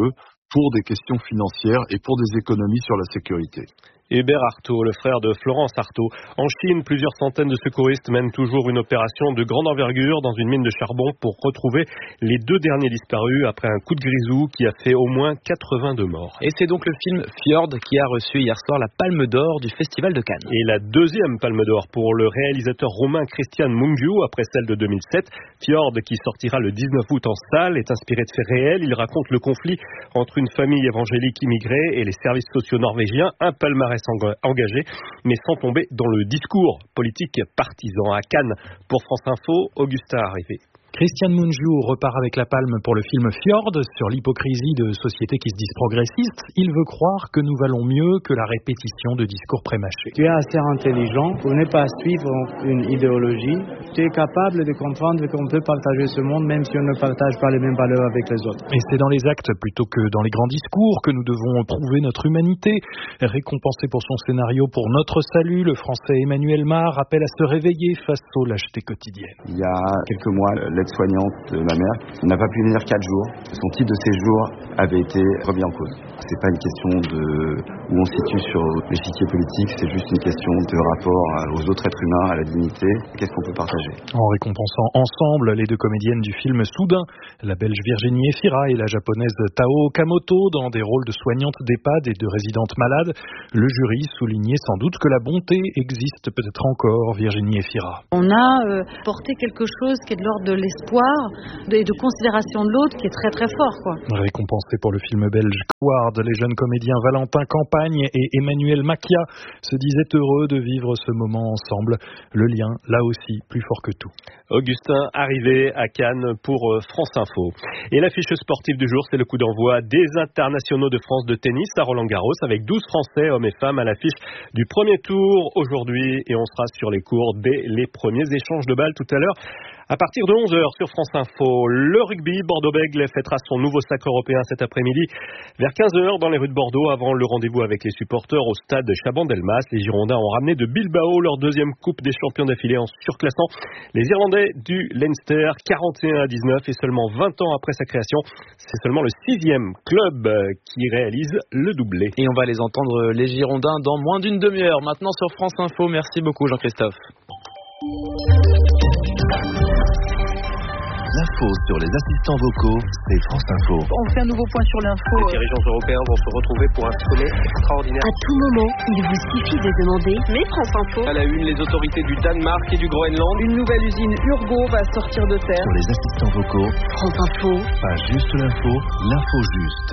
[SPEAKER 24] pour des questions financières et pour des économies sur la sécurité.
[SPEAKER 18] Hubert Artaud, le frère de Florence Artaud. En Chine, plusieurs centaines de secouristes mènent toujours une opération de grande envergure dans une mine de charbon pour retrouver les deux derniers disparus après un coup de grisou qui a fait au moins quatre-vingt-deux morts.
[SPEAKER 17] Et c'est donc le film Fjord qui a reçu hier soir la Palme d'Or du Festival de Cannes.
[SPEAKER 18] Et la deuxième Palme d'Or pour le réalisateur roumain Cristian Mungiu après celle de deux mille sept. Fjord, qui sortira le dix-neuf août en salle, est inspiré de faits réels. Il raconte le conflit entre une famille évangélique immigrée et les services sociaux norvégiens. Un palmarès engagé, mais sans tomber dans le discours politique partisan. À Cannes, pour France Info, Augustin Arrivé.
[SPEAKER 2] Cristian Mungiu repart avec la palme pour le film Fjord sur l'hypocrisie de sociétés qui se disent progressistes. Il veut croire que nous valons mieux que la répétition de discours prémâchés.
[SPEAKER 5] Tu es assez intelligent pour ne pas suivre une idéologie. Tu es capable de comprendre qu'on peut partager ce monde même si on ne partage pas les mêmes valeurs avec les autres.
[SPEAKER 2] Et c'est dans les actes plutôt que dans les grands discours que nous devons prouver notre humanité. Récompensé pour son scénario Pour notre salut, le français Emmanuel Mar appelle à se réveiller face aux lâchetés quotidiennes.
[SPEAKER 6] Il y a quelques mois, l'aide-soignante de ma mère n'a pas pu venir quatre jours. Son titre de séjour avait été remis en cause. C'est pas une question de où on se situe sur l'échiquier politique, c'est juste une question de rapport aux autres êtres humains, à la dignité. Qu'est-ce qu'on peut partager?
[SPEAKER 2] En récompensant ensemble les deux comédiennes du film Soudain, la belge Virginie Efira et la japonaise Tao Okamoto dans des rôles de soignantes d'EHPAD et de résidentes malades, le jury soulignait sans doute que la bonté existe peut-être encore, Virginie Efira.
[SPEAKER 8] On a euh, porté quelque chose qui est de l'ordre de l'espoir et de considération de l'autre qui est très très fort, quoi.
[SPEAKER 2] Récompensé pour le film belge Quard, les jeunes comédiens Valentin Campagne et Emmanuel Macchia se disaient heureux de vivre ce moment ensemble. Le lien, là aussi, plus fort que tout.
[SPEAKER 18] Augustin Arrivé à Cannes pour France Info. Et l'affiche sportive du jour, c'est le coup d'envoi des internationaux de France de tennis à Roland-Garros avec douze Français, hommes et femmes, à l'affiche du premier tour aujourd'hui. Et on sera sur les cours dès les premiers échanges de balles tout à l'heure. À partir de onze heures sur France Info, le rugby, Bordeaux-Bègles fêtera son nouveau sacre européen cet après-midi vers quinze heures dans les rues de Bordeaux avant le rendez-vous avec les supporters au stade Chaban-Delmas. Les Girondins ont ramené de Bilbao leur deuxième coupe des champions d'affilée en surclassant les Irlandais du Leinster quarante et un à dix-neuf et seulement vingt ans après sa création, c'est seulement le sixième club qui réalise le doublé.
[SPEAKER 17] Et on va les entendre, les Girondins, dans moins d'une demi-heure. Maintenant sur France Info, merci beaucoup Jean-Christophe.
[SPEAKER 25] L'info sur les assistants vocaux, c'est France Info.
[SPEAKER 26] On fait un nouveau point sur l'info.
[SPEAKER 27] Les dirigeants européens vont se retrouver pour un sommet extraordinaire.
[SPEAKER 4] À tout moment, il vous suffit de demander mais France Info.
[SPEAKER 27] À la une, les autorités du Danemark et du Groenland.
[SPEAKER 26] Une nouvelle usine Urgo va sortir de terre.
[SPEAKER 25] Sur les assistants vocaux,
[SPEAKER 4] France Info.
[SPEAKER 25] Pas juste l'info, l'info juste.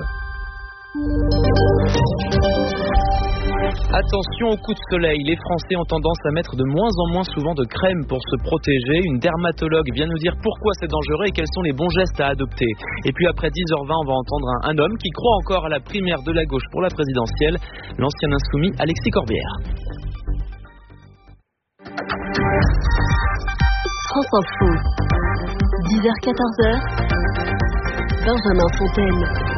[SPEAKER 17] Attention aux coups de soleil, les Français ont tendance à mettre de moins en moins souvent de crème pour se protéger. Une dermatologue vient nous dire pourquoi c'est dangereux et quels sont les bons gestes à adopter. Et puis après dix heures vingt, on va entendre un, un homme qui croit encore à la primaire de la gauche pour la présidentielle, l'ancien insoumis Alexis Corbière.
[SPEAKER 4] France Info, dix heures quatorze heures, Benjamin Fontaine.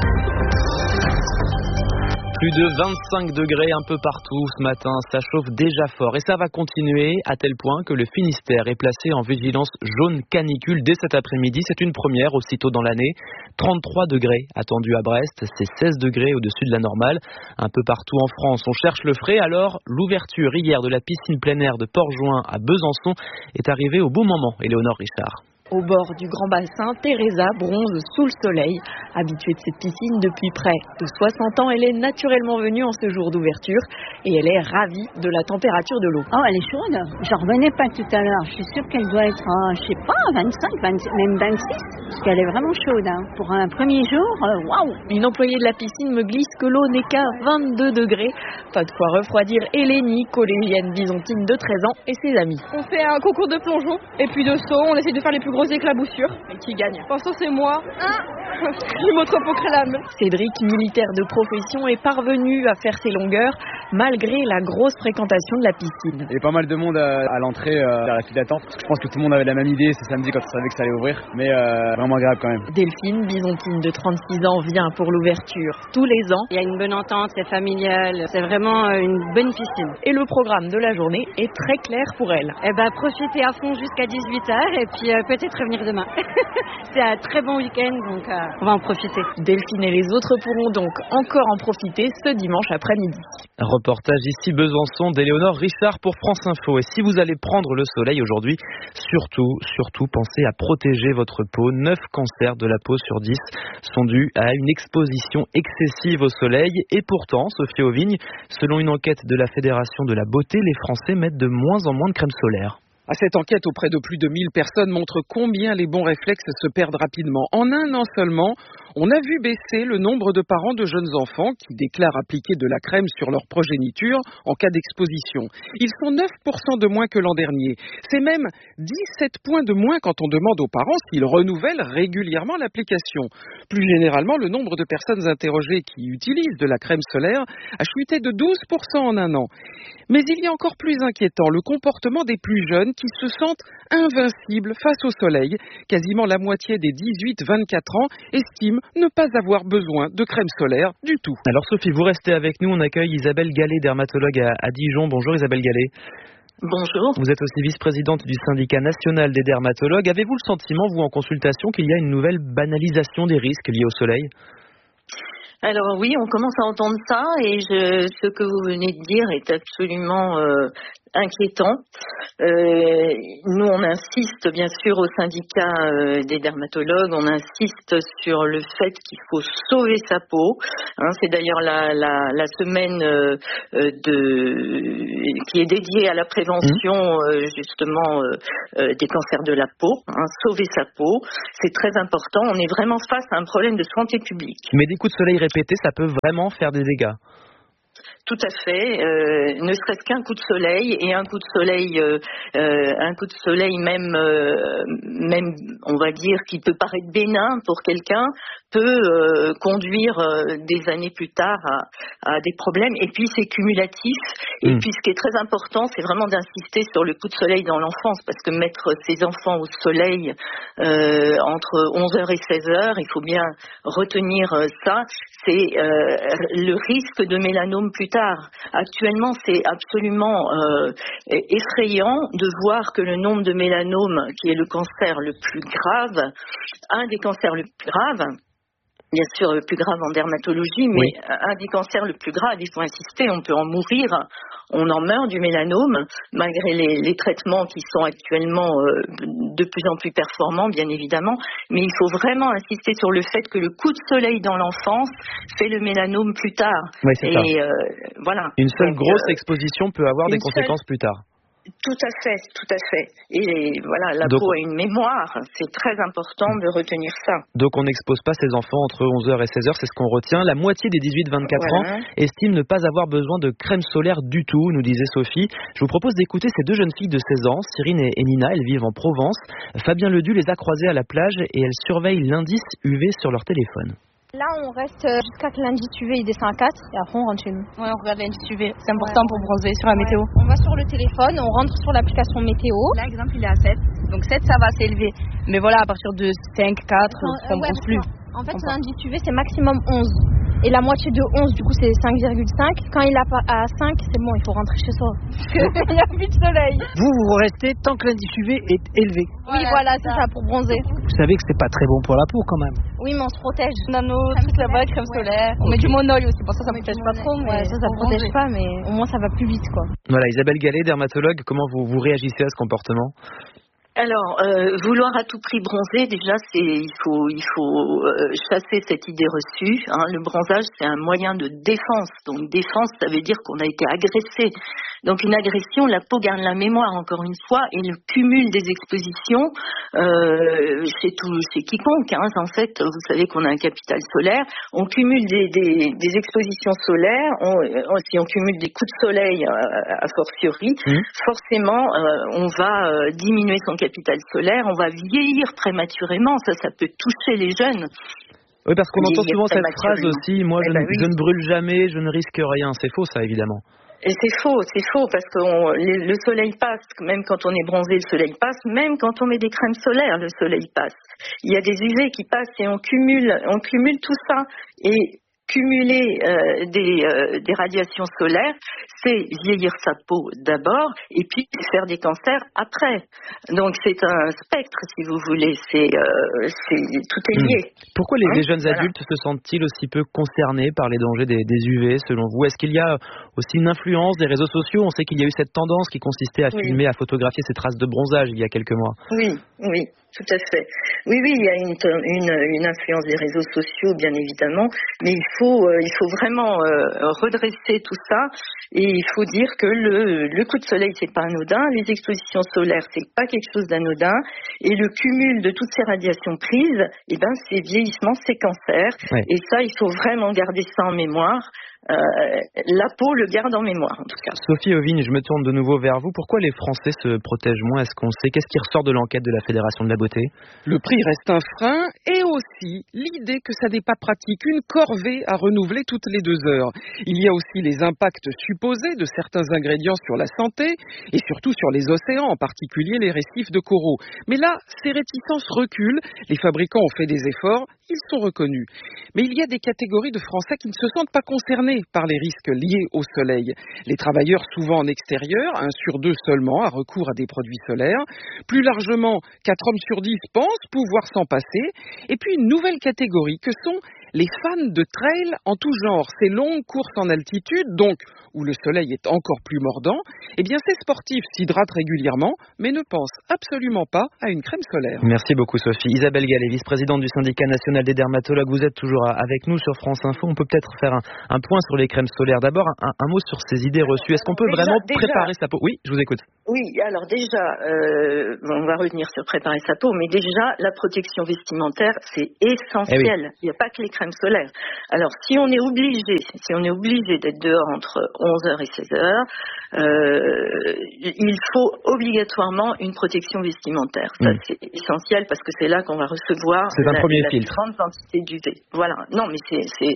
[SPEAKER 17] Plus de vingt-cinq degrés un peu partout ce matin, ça chauffe déjà fort et ça va continuer à tel point que le Finistère est placé en vigilance jaune canicule dès cet après-midi. C'est une première aussitôt dans l'année. trente-trois degrés attendus à Brest, c'est seize degrés au-dessus de la normale. Un peu partout en France, on cherche le frais. Alors, l'ouverture hier de la piscine plein air de Port-Jouin à Besançon est arrivée au bon moment. Éléonore Richard.
[SPEAKER 14] Au bord du grand bassin, Teresa bronze sous le soleil. Habituée de cette piscine depuis près de soixante ans, elle est naturellement venue en ce jour d'ouverture et elle est ravie de la température de l'eau.
[SPEAKER 28] Oh, elle est chaude. J'en revenais pas tout à l'heure. Je suis sûre qu'elle doit être, euh, je sais pas, vingt-cinq, vingt, même vingt-six. Parce qu'elle est vraiment chaude. Hein. Pour un premier jour, waouh.
[SPEAKER 14] Wow. Une employée de la piscine me glisse que l'eau n'est qu'à vingt-deux degrés. Pas de quoi refroidir Hélénie, collégienne byzantine de treize ans et ses amis.
[SPEAKER 22] On fait un concours de plongeon et puis de saut. On essaie de faire les plus gros éclaboussures.
[SPEAKER 14] Et qui gagne?
[SPEAKER 22] Pour l'instant, c'est moi. Ah je m'auto-proclame.
[SPEAKER 14] Cédric, militaire de profession, est parvenu à faire ses longueurs malgré la grosse fréquentation de la piscine.
[SPEAKER 29] Il y a pas mal de monde à, à l'entrée, euh, à la file d'attente. Je pense que tout le monde avait la même idée ce samedi quand on savait que ça allait ouvrir. Mais euh, vraiment agréable quand même.
[SPEAKER 14] Delphine, byzantine de trente-six ans, vient pour l'ouverture tous les ans.
[SPEAKER 28] Il y a une bonne entente, c'est familial. C'est vraiment une bonne piscine.
[SPEAKER 14] Et le programme de la journée est très clair pour elle.
[SPEAKER 28] Eh ben, profitez à fond jusqu'à dix-huit heures et puis euh, peut-être de revenir demain. C'est un très bon week-end, donc euh, on va en profiter.
[SPEAKER 14] Delphine et les autres pourront donc encore en profiter ce dimanche après-midi.
[SPEAKER 17] Un reportage ici Besançon d'Éléonore Richard pour France Info. Et si vous allez prendre le soleil aujourd'hui, surtout, surtout pensez à protéger votre peau. neuf cancers de la peau sur dix sont dus à une exposition excessive au soleil. Et pourtant, Sophie Auvigne, selon une enquête de la Fédération de la beauté, les Français mettent de moins en moins de crème solaire.
[SPEAKER 1] Cette enquête auprès de plus de mille personnes montre combien les bons réflexes se perdent rapidement. En un an seulement, on a vu baisser le nombre de parents de jeunes enfants qui déclarent appliquer de la crème sur leur progéniture en cas d'exposition. Ils sont neuf pour cent de moins que l'an dernier. C'est même dix-sept points de moins quand on demande aux parents s'ils renouvellent régulièrement l'application. Plus généralement, le nombre de personnes interrogées qui utilisent de la crème solaire a chuté de douze pour cent en un an. Mais il y a encore plus inquiétant, le comportement des plus jeunes qui se sentent invincibles face au soleil. Quasiment la moitié des dix-huit vingt-quatre ans estiment ne pas avoir besoin de crème solaire du tout.
[SPEAKER 17] Alors Sophie, vous restez avec nous, on accueille Isabelle Gallet, dermatologue à, à Dijon. Bonjour Isabelle Gallet.
[SPEAKER 7] Bonjour.
[SPEAKER 17] Vous êtes aussi vice-présidente du syndicat national des dermatologues. Avez-vous le sentiment, vous en consultation, qu'il y a une nouvelle banalisation des risques liés au soleil ?
[SPEAKER 7] Alors oui, on commence à entendre ça et je, ce que vous venez de dire est absolument euh, inquiétant. Euh, nous, on insiste bien sûr au syndicat euh, des dermatologues, on insiste sur le fait qu'il faut sauver sa peau. Hein, c'est d'ailleurs la, la, la semaine euh, de, qui est dédiée à la prévention euh, justement euh, euh, des cancers de la peau. Hein, sauver sa peau, c'est très important. On est vraiment face à un problème de santé publique.
[SPEAKER 17] Mais des coups de soleil répétés, ça peut vraiment faire des dégâts.
[SPEAKER 7] Tout à fait, euh, ne serait-ce qu'un coup de soleil et un coup de soleil, euh, euh, un coup de soleil même, euh, même, on va dire, qui peut paraître bénin pour quelqu'un, peut euh, conduire euh, des années plus tard à, à des problèmes. Et puis c'est cumulatif. Et mmh. puis ce qui est très important, c'est vraiment d'insister sur le coup de soleil dans l'enfance, parce que mettre ses enfants au soleil euh, entre onze heures et seize heures, il faut bien retenir ça, c'est euh, le risque de mélanome plus tard. Actuellement, c'est absolument euh, effrayant de voir que le nombre de mélanomes, qui est le cancer le plus grave, un des cancers le plus graves, bien sûr le plus grave en dermatologie, mais oui. un des cancers le plus grave, il faut insister, on peut en mourir, on en meurt du mélanome, malgré les, les traitements qui sont actuellement euh, de plus en plus performants, bien évidemment, mais il faut vraiment insister sur le fait que le coup de soleil dans l'enfance fait le mélanome plus tard.
[SPEAKER 17] Oui, c'est
[SPEAKER 7] Et
[SPEAKER 17] ça.
[SPEAKER 7] Euh, voilà.
[SPEAKER 17] Une seule
[SPEAKER 7] Donc,
[SPEAKER 17] grosse
[SPEAKER 7] euh,
[SPEAKER 17] exposition peut avoir des conséquences
[SPEAKER 7] seule...
[SPEAKER 17] plus tard.
[SPEAKER 7] Tout à fait, tout à fait. Et voilà, la
[SPEAKER 17] donc,
[SPEAKER 7] peau a une mémoire, c'est très important de retenir ça.
[SPEAKER 17] Donc on n'expose pas ses enfants entre onze heures et seize heures, c'est ce qu'on retient. La moitié des dix-huit vingt-quatre voilà. ans estiment ne pas avoir besoin de crème solaire du tout, nous disait Sophie. Je vous propose d'écouter ces deux jeunes filles de seize ans, Cyrine et Nina, elles vivent en Provence. Fabien Ledu les a croisées à la plage et elles surveillent l'indice U V sur leur téléphone.
[SPEAKER 9] Là, on reste jusqu'à que l'indice U V il descend à quatre et après on rentre chez nous.
[SPEAKER 10] Ouais, on regarde l'indice U V. C'est important ouais. pour bronzer sur la
[SPEAKER 9] ouais.
[SPEAKER 10] météo.
[SPEAKER 9] On va sur le téléphone, on rentre sur l'application météo.
[SPEAKER 10] Là, exemple, il est à sept. Donc sept, ça va, c'est élevé. Mais voilà, à partir de cinq, quatre, ça ne bronze plus.
[SPEAKER 9] En fait, l'indice U V, c'est maximum onze. Et la moitié de onze, du coup, c'est cinq virgule cinq. Quand il est à cinq, c'est bon, il faut rentrer chez soi. Il n'y a plus de soleil.
[SPEAKER 11] Vous, vous restez tant que l'indice U V est élevé.
[SPEAKER 9] Oui, voilà, c'est ça, pour bronzer.
[SPEAKER 11] Vous savez que c'est pas très bon pour la peau quand même.
[SPEAKER 9] Oui, mais on se protège.
[SPEAKER 10] On a nos trucs là-bas, crème solaire. On met du monoï aussi, pour ça, ça ne protège pas trop.
[SPEAKER 9] Mais ouais, ça, ça protège pas, mais au moins, ça va plus vite, quoi.
[SPEAKER 17] Voilà, Isabelle Gallet, dermatologue, comment vous, vous réagissez à ce comportement ?
[SPEAKER 7] Alors, euh, vouloir à tout prix bronzer, déjà, c'est il faut il faut euh, chasser cette idée reçue. Hein. Le bronzage, c'est un moyen de défense. Donc, défense, ça veut dire qu'on a été agressé. Donc, une agression, la peau garde la mémoire, encore une fois, et le cumul des expositions, euh, c'est tout, c'est quiconque. Hein. En fait, vous savez qu'on a un capital solaire. On cumule des, des, des expositions solaires. On, on, si on cumule des coups de soleil, euh, a fortiori, mmh. forcément, euh, on va euh, diminuer son capital capital solaire, on va vieillir prématurément, ça, ça peut toucher les jeunes.
[SPEAKER 17] Oui, parce qu'on entend souvent cette phrase aussi, moi je,
[SPEAKER 7] ben
[SPEAKER 17] ne,
[SPEAKER 7] oui.
[SPEAKER 17] je ne brûle jamais, je ne risque rien. C'est faux ça, évidemment.
[SPEAKER 7] Et c'est faux, c'est faux, parce que on, le, le soleil passe, même quand on est bronzé, le soleil passe, même quand on met des crèmes solaires, le soleil passe. Il y a des U V qui passent et on cumule, on cumule tout ça. Et cumuler euh, des, euh, des radiations solaires, c'est vieillir sa peau d'abord et puis faire des cancers après. Donc c'est un spectre, si vous voulez, c'est, euh, c'est tout est lié.
[SPEAKER 17] Mmh. Pourquoi les,
[SPEAKER 7] hein,
[SPEAKER 17] les jeunes
[SPEAKER 7] voilà.
[SPEAKER 17] adultes se sentent-ils aussi peu concernés par les dangers des, des U V selon vous? Est-ce qu'il y a aussi une influence des réseaux sociaux? On sait qu'il y a eu cette tendance qui consistait à
[SPEAKER 7] oui.
[SPEAKER 17] filmer, à photographier ces traces de bronzage il y a quelques mois.
[SPEAKER 7] Oui, oui, tout à fait. Oui, oui, il y a une, une, une influence des réseaux sociaux, bien évidemment, mais il faut, euh, il faut vraiment euh, redresser tout ça et il faut dire que le, le coup de soleil, c'est pas anodin, les expositions solaires, c'est pas quelque chose d'anodin et le cumul de toutes ces radiations prises, eh ben, c'est vieillissement, c'est cancer. Ouais. Et ça, il faut vraiment garder ça en mémoire. Euh, la peau le garde en mémoire, en tout cas.
[SPEAKER 17] Sophie Ovigne, je me tourne de nouveau vers vous. Pourquoi les Français se protègent moins? Est-ce qu'on sait? Qu'est-ce qui ressort de l'enquête de la Fédération de la beauté?
[SPEAKER 1] Le prix reste un frein et aussi l'idée que ça n'est pas pratique, une corvée à renouveler toutes les deux heures. Il y a aussi les impacts supposés de certains ingrédients sur la santé et surtout sur les océans, en particulier les récifs de coraux. Mais là, ces réticences reculent. Les fabricants ont fait des efforts, ils sont reconnus. Mais il y a des catégories de Français qui ne se sentent pas concernés par les risques liés au soleil. Les travailleurs souvent en extérieur, un sur deux seulement a recours à des produits solaires. Plus largement, quatre hommes sur dix pensent pouvoir s'en passer. Et puis une nouvelle catégorie que sont les fans de trail en tout genre. Ces longues courses en altitude, donc où le soleil est encore plus mordant, eh bien ces sportifs s'hydratent régulièrement, mais ne pensent absolument pas à une crème solaire.
[SPEAKER 17] Merci beaucoup Sophie. Isabelle Gallet, vice-présidente du syndicat national des dermatologues, vous êtes toujours avec nous sur France Info. On peut peut-être faire un, un point sur les crèmes solaires. D'abord, un, un mot sur ces idées reçues. Est-ce qu'on peut déjà, vraiment déjà, préparer sa peau? Oui, je vous écoute.
[SPEAKER 7] Oui, alors déjà, euh, on va revenir sur préparer sa peau, mais déjà, la protection vestimentaire, c'est essentiel. Eh oui. Il n'y a pas que les crèmes solaires. Alors, si on est obligé, si on est obligé d'être dehors entre onze heures et seize heures, euh, il faut obligatoirement une protection vestimentaire. Ça, mmh. c'est essentiel parce que c'est là qu'on va recevoir
[SPEAKER 17] c'est un
[SPEAKER 7] la,
[SPEAKER 17] premier
[SPEAKER 7] la
[SPEAKER 17] filtre.
[SPEAKER 7] grande quantité d'U V. Voilà. Non, mais c'est, c'est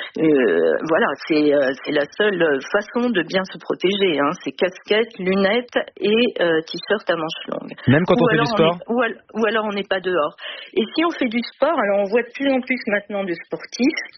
[SPEAKER 7] euh, voilà, c'est, euh, c'est la seule façon de bien se protéger. Hein. C'est casquette, lunettes et euh, t-shirt à manches longues.
[SPEAKER 17] Même quand
[SPEAKER 7] ou
[SPEAKER 17] on fait du sport.
[SPEAKER 7] Est, ou, al- ou alors on n'est pas dehors. Et si on fait du sport, alors on voit de plus en plus maintenant de sportifs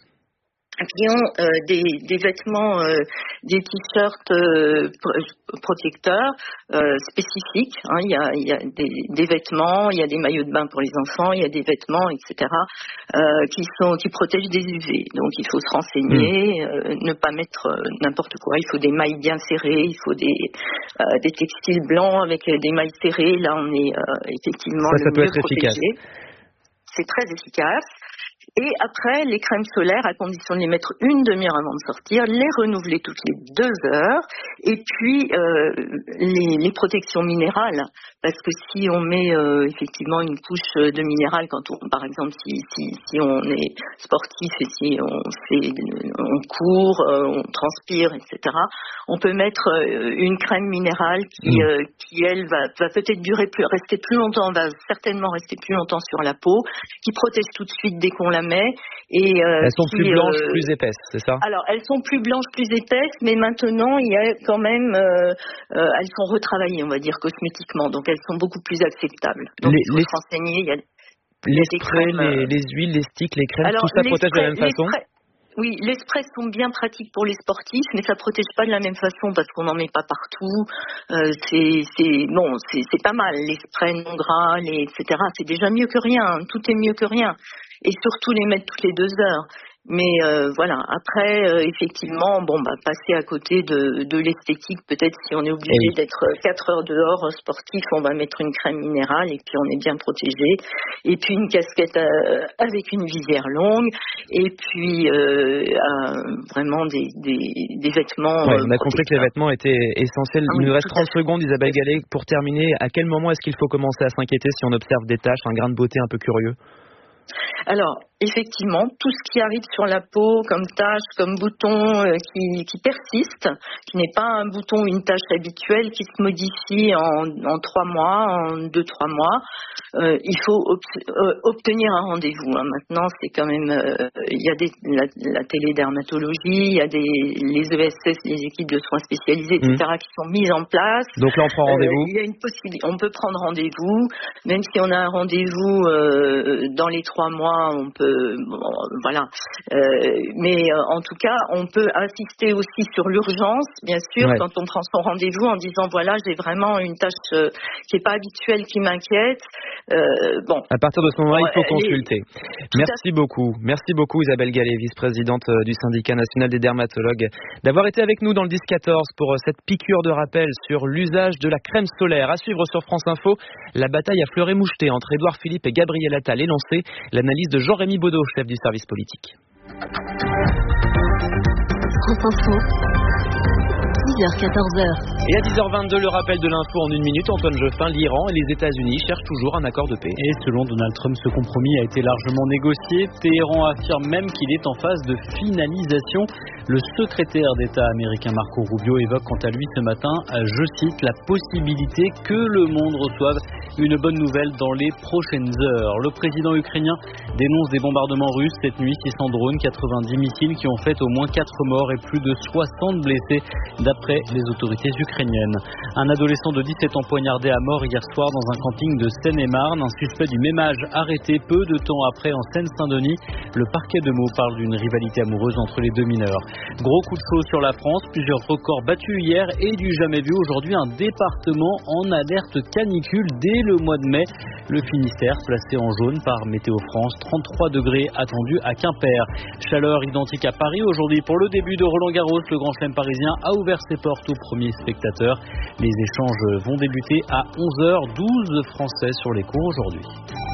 [SPEAKER 7] qui ont euh, des, des vêtements, euh, des t-shirts euh, protecteurs euh, spécifiques. Hein. Il y a, il y a des, des vêtements, il y a des maillots de bain pour les enfants, il y a des vêtements, et cetera, euh, qui sont qui protègent des U V. Donc il faut se renseigner, mmh. euh, ne pas mettre euh, n'importe quoi. Il faut des mailles bien serrées, il faut des euh, des textiles blancs avec des mailles serrées. Là, on est euh, effectivement
[SPEAKER 17] ça,
[SPEAKER 7] le
[SPEAKER 17] ça peut
[SPEAKER 7] mieux
[SPEAKER 17] être
[SPEAKER 7] protégé.
[SPEAKER 17] Efficace.
[SPEAKER 7] C'est très efficace. Et après, les crèmes solaires, à condition de les mettre une demi-heure avant de sortir, les renouveler toutes les deux heures. Et puis, euh, les, les protections minérales. Parce que si on met euh, effectivement une couche de minéral, quand on, par exemple, si, si, si on est sportif et si on fait, on court, euh, on transpire, et cetera, on peut mettre euh, une crème minérale qui, mmh. euh, qui elle, va, va peut-être durer plus, rester plus longtemps, va certainement rester plus longtemps sur la peau, qui protège tout de suite dès qu'on la met. Et, euh,
[SPEAKER 17] elles sont
[SPEAKER 7] qui,
[SPEAKER 17] plus blanches,
[SPEAKER 7] euh,
[SPEAKER 17] plus épaisses, c'est ça?
[SPEAKER 7] Alors, elles sont plus blanches, plus épaisses, mais maintenant, il y a quand même, euh, euh, elles sont retravaillées, on va dire, cosmétiquement. Donc, elles sont beaucoup plus acceptables. Donc,
[SPEAKER 17] les,
[SPEAKER 7] il faut
[SPEAKER 17] les...
[SPEAKER 7] se renseigner. Il y a,
[SPEAKER 17] il y a les sprays, crèmes, les, les huiles, les sticks, les crèmes,
[SPEAKER 7] alors,
[SPEAKER 17] tout ça protège
[SPEAKER 7] sprays,
[SPEAKER 17] de la même façon?
[SPEAKER 7] Sprays, oui, les sprays sont bien pratiques pour les sportifs, mais ça protège pas de la même façon parce qu'on n'en met pas partout. Euh, c'est, c'est, bon, c'est, c'est pas mal. Les sprays non gras, les, et cetera. C'est déjà mieux que rien. Tout est mieux que rien. Et surtout les mettre toutes les deux heures. Mais euh, voilà, après, euh, effectivement, bon, bah, passer à côté de, de l'esthétique, peut-être si on est obligé oui. d'être quatre heures dehors sportif, on va mettre une crème minérale et puis on est bien protégé. Et puis une casquette euh, avec une visière longue et puis euh, euh, vraiment des, des, des vêtements.
[SPEAKER 17] Ouais,
[SPEAKER 7] euh,
[SPEAKER 17] on a compris que les vêtements étaient essentiels.
[SPEAKER 7] Ah,
[SPEAKER 17] Il
[SPEAKER 7] oui,
[SPEAKER 17] nous reste trente secondes, Isabelle Gallet, pour terminer. À quel moment est-ce qu'il faut commencer à s'inquiéter si on observe des taches, un grain de beauté un peu curieux?
[SPEAKER 7] Alors, effectivement, tout ce qui arrive sur la peau, comme tache, comme bouton, euh, qui, qui persiste, qui n'est pas un bouton ou une tache habituelle, qui se modifie en, en trois mois, en deux, trois mois, euh, il faut ob- euh, obtenir un rendez-vous. Hein. Maintenant, c'est quand même, euh, il y a des, la, la télédermatologie, il y a des, les E S S, les équipes de soins spécialisés, et cetera, mmh. qui sont mises en place.
[SPEAKER 17] Donc là, on prend rendez-vous.
[SPEAKER 7] Euh, il y a une possibilité, on peut prendre rendez-vous, même si on a un rendez-vous euh, dans les trois mois, on peut euh, bon, voilà. Euh, mais euh, en tout cas, on peut insister aussi sur l'urgence, bien sûr, ouais. quand on prend son rendez-vous en disant voilà, j'ai vraiment une tâche euh, qui n'est pas habituelle, qui m'inquiète. Euh, bon.
[SPEAKER 17] À partir de ce moment-là, il faut
[SPEAKER 7] les...
[SPEAKER 17] consulter. Merci beaucoup. Merci beaucoup Isabelle Gallet, vice-présidente du syndicat national des dermatologues, d'avoir été avec nous dans le dix quatorze pour cette piqûre de rappel sur l'usage de la crème solaire. À suivre sur France Info, la bataille à fleur et moucheté entre Édouard Philippe et Gabriel Attal est lancée. L'analyse de Jean-Rémy Baudot, chef du service politique.
[SPEAKER 4] France Info. dix heures quatorze heures.
[SPEAKER 17] Et à dix heures vingt-deux, le rappel de l'info en une minute. Antoine Geoffin, l'Iran et les États-Unis cherchent toujours un accord de paix.
[SPEAKER 3] Et selon Donald Trump, ce compromis a été largement négocié. Téhéran affirme même qu'il est en phase de finalisation. Le secrétaire d'État américain Marco Rubio évoque quant à lui ce matin, je cite, la possibilité que le monde reçoive une bonne nouvelle dans les prochaines heures. Le président ukrainien dénonce des bombardements russes cette nuit, six cents drones, quatre-vingt-dix missiles qui ont fait au moins quatre morts et plus de soixante blessés d'après les autorités ukrainiennes. Un adolescent de dix-sept ans poignardé à mort hier soir dans un camping de Seine-et-Marne. Un suspect du même âge arrêté peu de temps après en Seine-Saint-Denis. Le parquet de Meaux parle d'une rivalité amoureuse entre les deux mineurs. Gros coup de chaud sur la France, plusieurs records battus hier et du jamais vu aujourd'hui un département en alerte canicule dès le mois de mai. Le Finistère placé en jaune par Météo France, trente-trois degrés attendus à Quimper. Chaleur identique à Paris aujourd'hui pour le début de Roland Garros. Le Grand Chelem parisien a ouvert ses portes aux premiers spectateurs. Les échanges vont débuter à onze heures. douze Français sur les cours aujourd'hui.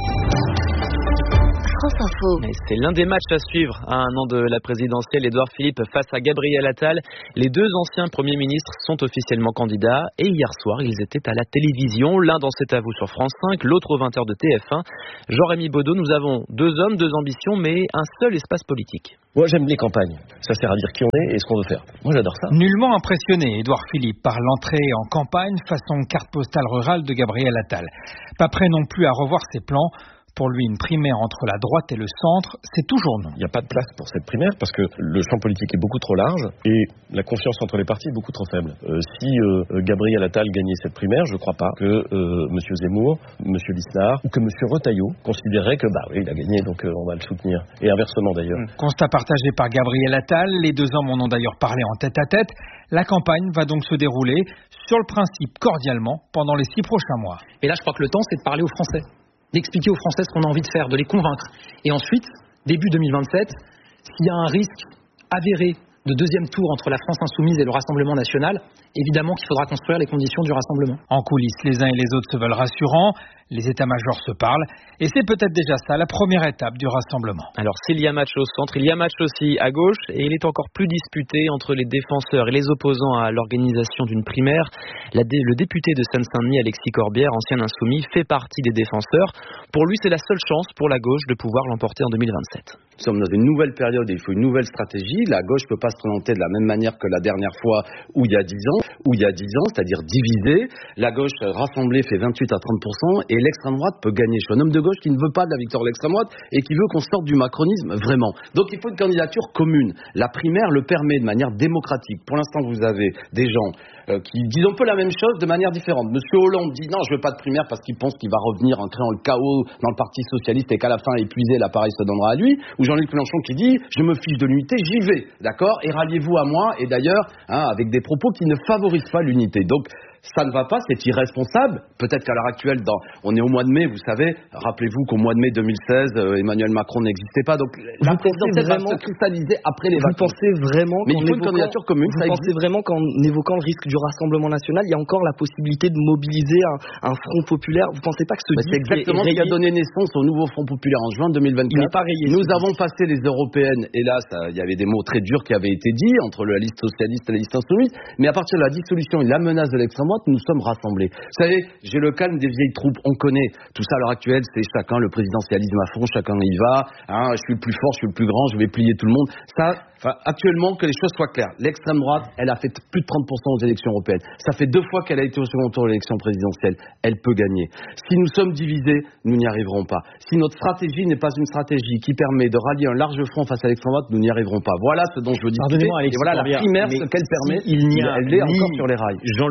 [SPEAKER 17] C'est l'un des matchs à suivre à un an de la présidentielle. Édouard Philippe face à Gabriel Attal. Les deux anciens premiers ministres sont officiellement candidats et hier soir ils étaient à la télévision. L'un dans C'est à vous sur France cinq, l'autre au vingt heures de T F un. Jean-Rémy Baudot, nous avons deux hommes, deux ambitions mais un seul espace politique.
[SPEAKER 12] Moi j'aime les campagnes, ça sert à dire qui on est et ce qu'on veut faire. Moi j'adore ça.
[SPEAKER 13] Nullement impressionné, Édouard Philippe, par l'entrée en campagne façon carte postale rurale de Gabriel Attal. Pas prêt non plus à revoir ses plans. Pour lui, une primaire entre la droite et le centre, c'est toujours non.
[SPEAKER 12] Il n'y a pas de place pour cette primaire parce que le champ politique est beaucoup trop large et la confiance entre les partis est beaucoup trop faible. Euh, si euh, Gabriel Attal gagnait cette primaire, je ne crois pas que euh, M. Zemmour, M. Lisnard ou que M. Retailleau considéraient que bah oui, il a gagné donc euh, on va le soutenir. Et inversement d'ailleurs.
[SPEAKER 13] Mmh. Constat partagé par Gabriel Attal, les deux hommes en ont d'ailleurs parlé en tête à tête. La campagne va donc se dérouler sur le principe cordialement pendant les six prochains mois.
[SPEAKER 15] Et là, je crois que le temps, c'est de parler aux Français, d'expliquer aux Français ce qu'on a envie de faire, de les convaincre. Et ensuite, début deux mille vingt-sept, s'il y a un risque avéré de deuxième tour entre la France insoumise et le Rassemblement national, évidemment qu'il faudra construire les conditions du rassemblement.
[SPEAKER 13] En coulisses, les uns et les autres se veulent rassurants, les états-majors se parlent, et c'est peut-être déjà ça, la première étape du rassemblement.
[SPEAKER 17] Alors s'il y a match au centre, il y a match aussi à gauche, et il est encore plus disputé entre les défenseurs et les opposants à l'organisation d'une primaire. La dé- le député de Seine-Saint-Denis, Alexis Corbière, ancien insoumis, fait partie des défenseurs. Pour lui, c'est la seule chance pour la gauche de pouvoir l'emporter en deux mille vingt-sept.
[SPEAKER 16] Nous sommes dans une nouvelle période et il faut une nouvelle stratégie. La gauche ne peut pas se présenter de la même manière que la dernière fois où il y a dix ans, où il y a dix ans, c'est-à-dire divisée. La gauche rassemblée fait vingt-huit à trente pour cent et l'extrême droite peut gagner. Je suis un homme de gauche qui ne veut pas de la victoire de l'extrême droite et qui veut qu'on sorte du macronisme vraiment. Donc il faut une candidature commune. La primaire le permet de manière démocratique. Pour l'instant, vous avez des gens euh, qui disent un peu la même chose de manière différente. Monsieur Hollande dit non, je veux pas de primaire parce qu'il pense qu'il va revenir en créant le chaos dans le Parti socialiste et qu'à la fin, épuisé, l'appareil se donnera à lui. Ou Jean-Luc Mélenchon qui dit je me fiche de l'unité, j'y vais, d'accord, et ralliez-vous à moi. Et d'ailleurs, hein, avec des propos qui ne favorisent pas l'unité. Donc ça ne va pas, c'est irresponsable. Peut-être qu'à l'heure actuelle, dans, on est au mois de mai, vous savez, rappelez-vous qu'au mois de mai deux mille seize, euh, Emmanuel Macron n'existait pas. Donc la présidentielle va se cristalliser après les vacances.
[SPEAKER 19] Vous pensez vraiment
[SPEAKER 16] Mais il faut une candidature commune.
[SPEAKER 19] Vous
[SPEAKER 16] ça
[SPEAKER 19] pensez
[SPEAKER 16] existe.
[SPEAKER 19] vraiment qu'en évoquant le risque du Rassemblement national, il y a encore la possibilité de mobiliser un, un front populaire? Vous pensez pas que ce
[SPEAKER 16] C'est exactement ce qui a donné naissance au nouveau Front populaire en juin deux mille vingt-quatre.
[SPEAKER 19] Il n'est pas rayé.
[SPEAKER 16] Nous avons passé les européennes, et là, ça, il y avait des mots très durs qui avaient été dits entre la liste socialiste et la liste insoumise. Mais à partir de la dissolution et de la menace de l'extrême droite, nous sommes rassemblés. Vous savez, j'ai le calme des vieilles troupes, on connaît tout ça à l'heure actuelle, c'est chacun le présidentialisme à fond, chacun y va, hein, je suis le plus fort, je suis le plus grand, je vais plier tout le monde. Ça, enfin, actuellement, que les choses soient claires, l'extrême droite, elle a fait plus de trente pour cent aux élections européennes. Ça fait deux fois qu'elle a été au second tour de l'élection présidentielle. Elle peut gagner. Si nous sommes divisés, nous n'y arriverons pas. Si notre stratégie n'est pas une stratégie qui permet de rallier un large front face à l'extrême droite, nous n'y arriverons pas. Voilà ce dont je veux discuter. Et voilà la primaire, ce qu'elle permet,
[SPEAKER 3] il n'y a
[SPEAKER 16] elle est encore sur les rails.
[SPEAKER 3] Jean-Luc Mélenchon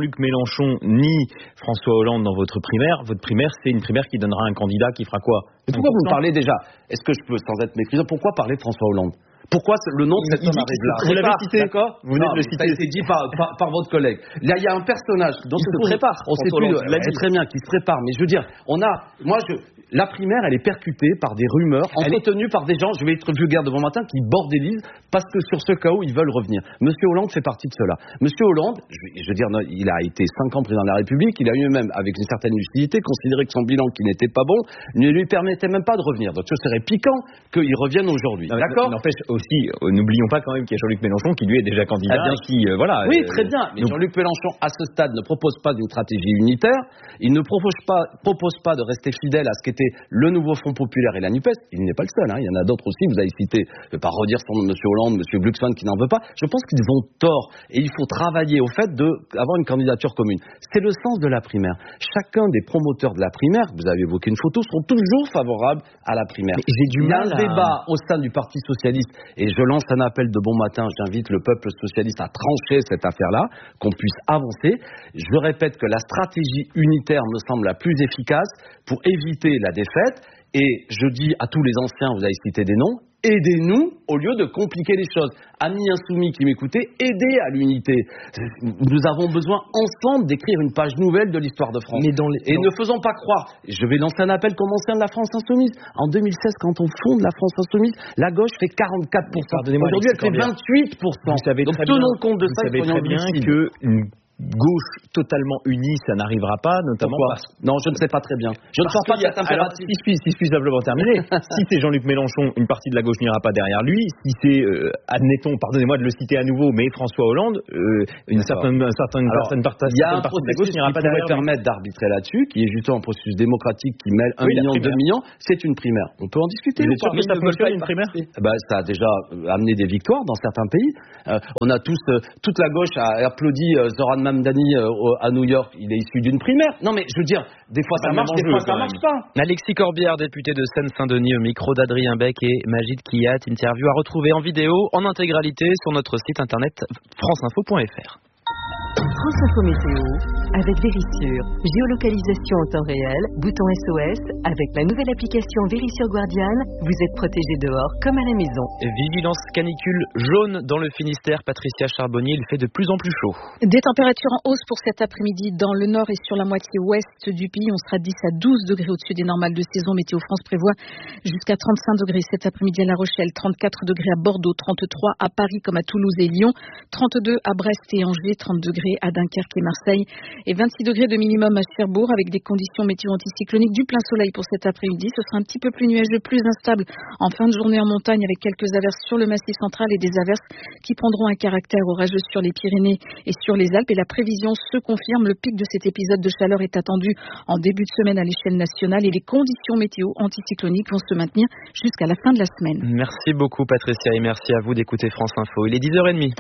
[SPEAKER 2] Mélenchon ni François Hollande dans votre primaire, votre primaire, c'est une primaire qui donnera un candidat qui fera quoi?
[SPEAKER 16] Mais pourquoi vous me parlez déjà? Est-ce que je peux, sans être méprisant, pourquoi parler de François Hollande? Pourquoi le nom de cet homme arrive là?
[SPEAKER 2] Vous l'avez cité,
[SPEAKER 16] d'accord?
[SPEAKER 2] Vous venez de le citer.
[SPEAKER 16] Ça a été dit par, par, par votre collègue. Là, il y a un personnage dont
[SPEAKER 2] il
[SPEAKER 16] se
[SPEAKER 2] prépare.
[SPEAKER 16] On sait plus, dit très bien, qui se prépare. Mais je veux dire, on a, moi, je, la primaire, elle est percutée par des rumeurs entretenues est... par des gens, je vais être vulgaire devant matin, qui bordélisent parce que sur ce cas où ils veulent revenir. Monsieur Hollande fait partie de cela. Monsieur Hollande, je, je veux dire, il a été cinq ans président de la République, il a eu même, avec une certaine lucidité, considéré que son bilan qui n'était pas bon ne lui permettait même pas de revenir. Donc ce serait piquant qu'il revienne aujourd'hui. D'accord?
[SPEAKER 2] N'empêche aussi, euh, n'oublions pas quand même qu'il y a Jean-Luc Mélenchon qui lui est déjà candidat.
[SPEAKER 16] Ah, bien
[SPEAKER 2] qui, euh, voilà,
[SPEAKER 16] oui,
[SPEAKER 2] euh,
[SPEAKER 16] très bien. Mais
[SPEAKER 2] donc...
[SPEAKER 16] Jean-Luc Mélenchon, à ce stade, ne propose pas d'une stratégie unitaire. Il ne propose pas, propose pas de rester fidèle à ce qu'était le nouveau Front populaire et la NUPES. Il n'est pas le seul. Hein. Il y en a d'autres aussi. Vous avez cité, je ne vais pas redire son nom, M. Hollande, M. Glucksmann qui n'en veut pas. Je pense qu'ils ont tort. Et il faut travailler au fait d'avoir une candidature commune. C'est le sens de la primaire. Chacun des promoteurs de la primaire, vous avez évoqué une photo, seront toujours favorables à la primaire.
[SPEAKER 2] J'ai du
[SPEAKER 16] il y a
[SPEAKER 2] mal
[SPEAKER 16] un
[SPEAKER 2] à...
[SPEAKER 16] débat au sein du Parti socialiste et je lance un appel de bon matin. J'invite le peuple socialiste à trancher cette affaire-là, qu'on puisse avancer. Je répète que la stratégie unitaire me semble la plus efficace pour éviter la défaite. Et je dis à tous les anciens, vous avez cité des noms, aidez-nous au lieu de compliquer les choses. Amis insoumis qui m'écoutez, aidez à l'unité. Nous avons besoin ensemble d'écrire une page nouvelle de l'histoire de France. Mais dans les... Et dans... ne faisons pas croire, je vais lancer un appel comme ancien de la France insoumise. En deux mille seize, quand on fonde la France insoumise, la gauche fait quarante-quatre pour cent. Aujourd'hui, elle fait vingt-huit pour cent.
[SPEAKER 2] Vous savez
[SPEAKER 16] Donc
[SPEAKER 2] très
[SPEAKER 16] tenons
[SPEAKER 2] bien,
[SPEAKER 16] compte de
[SPEAKER 2] vous
[SPEAKER 16] ça.
[SPEAKER 2] Vous savez très bien qu'une gauche totalement unie, ça n'arrivera pas, notamment
[SPEAKER 16] Pourquoi
[SPEAKER 2] parce...
[SPEAKER 16] Non, je ne sais pas très bien. Je ne sors pas de cette impératif.
[SPEAKER 2] Si je puis, si je puis simplement terminer, si c'est Jean-Luc Mélenchon, une partie de la gauche n'ira pas derrière lui. Si c'est, euh, admettons, pardonnez-moi de le citer à nouveau, mais François Hollande, euh, une certaine, un certain,
[SPEAKER 16] Alors,
[SPEAKER 2] certaine, certaine
[SPEAKER 16] il y a un
[SPEAKER 2] partie de la gauche n'ira pas derrière lui.
[SPEAKER 16] Permettre d'arbitrer là-dessus, qui est justement un processus démocratique qui mêle un
[SPEAKER 2] oui,
[SPEAKER 16] million, deux millions, c'est une primaire. On peut en discuter.
[SPEAKER 2] Vous êtes sûr que ça fonctionne une primaire?
[SPEAKER 16] Ben, ça a déjà amené des victoires dans certains pays. Euh, on a tous, euh, toute la gauche a applaudi euh, Zoran Mamdani euh, à New York, il est issu d'une primaire. Non mais je veux dire, des fois ça marche, des fois ça marche pas.
[SPEAKER 17] Alexis Corbière, député de Seine-Saint-Denis, au micro d'Adrien Beck et Magid Kiyat. Interview à retrouver en vidéo, en intégralité sur notre site internet franceinfo point f r.
[SPEAKER 4] France Info Météo, avec Vérissure, géolocalisation en temps réel, bouton S O S, avec la nouvelle application Vérissure Guardian, vous êtes protégé dehors comme à la maison.
[SPEAKER 17] Vigilance canicule jaune dans le Finistère, Patricia Charbonnier, il fait de plus en plus chaud.
[SPEAKER 5] Des températures en hausse pour cet après-midi dans le nord et sur la moitié ouest du pays. On sera dix à douze degrés au-dessus des normales de saison. Météo France prévoit jusqu'à trente-cinq degrés cet après-midi à La Rochelle, trente-quatre degrés à Bordeaux, trente-trois à Paris comme à Toulouse et Lyon, trente-deux à Brest et Angers, trente degrés à Dunkerque et Marseille et vingt-six degrés de minimum à Cherbourg avec des conditions météo anticycloniques, du plein soleil pour cet après-midi. Ce sera un petit peu plus nuageux, plus instable en fin de journée en montagne avec quelques averses sur le massif central et des averses qui prendront un caractère orageux sur les Pyrénées et sur les Alpes. Et la prévision se confirme, le pic de cet épisode de chaleur est attendu en début de semaine à l'échelle nationale et les conditions météo anticycloniques vont se maintenir jusqu'à la fin de la semaine.
[SPEAKER 17] Merci beaucoup Patricia et merci à vous d'écouter France Info. Il est dix heures trente.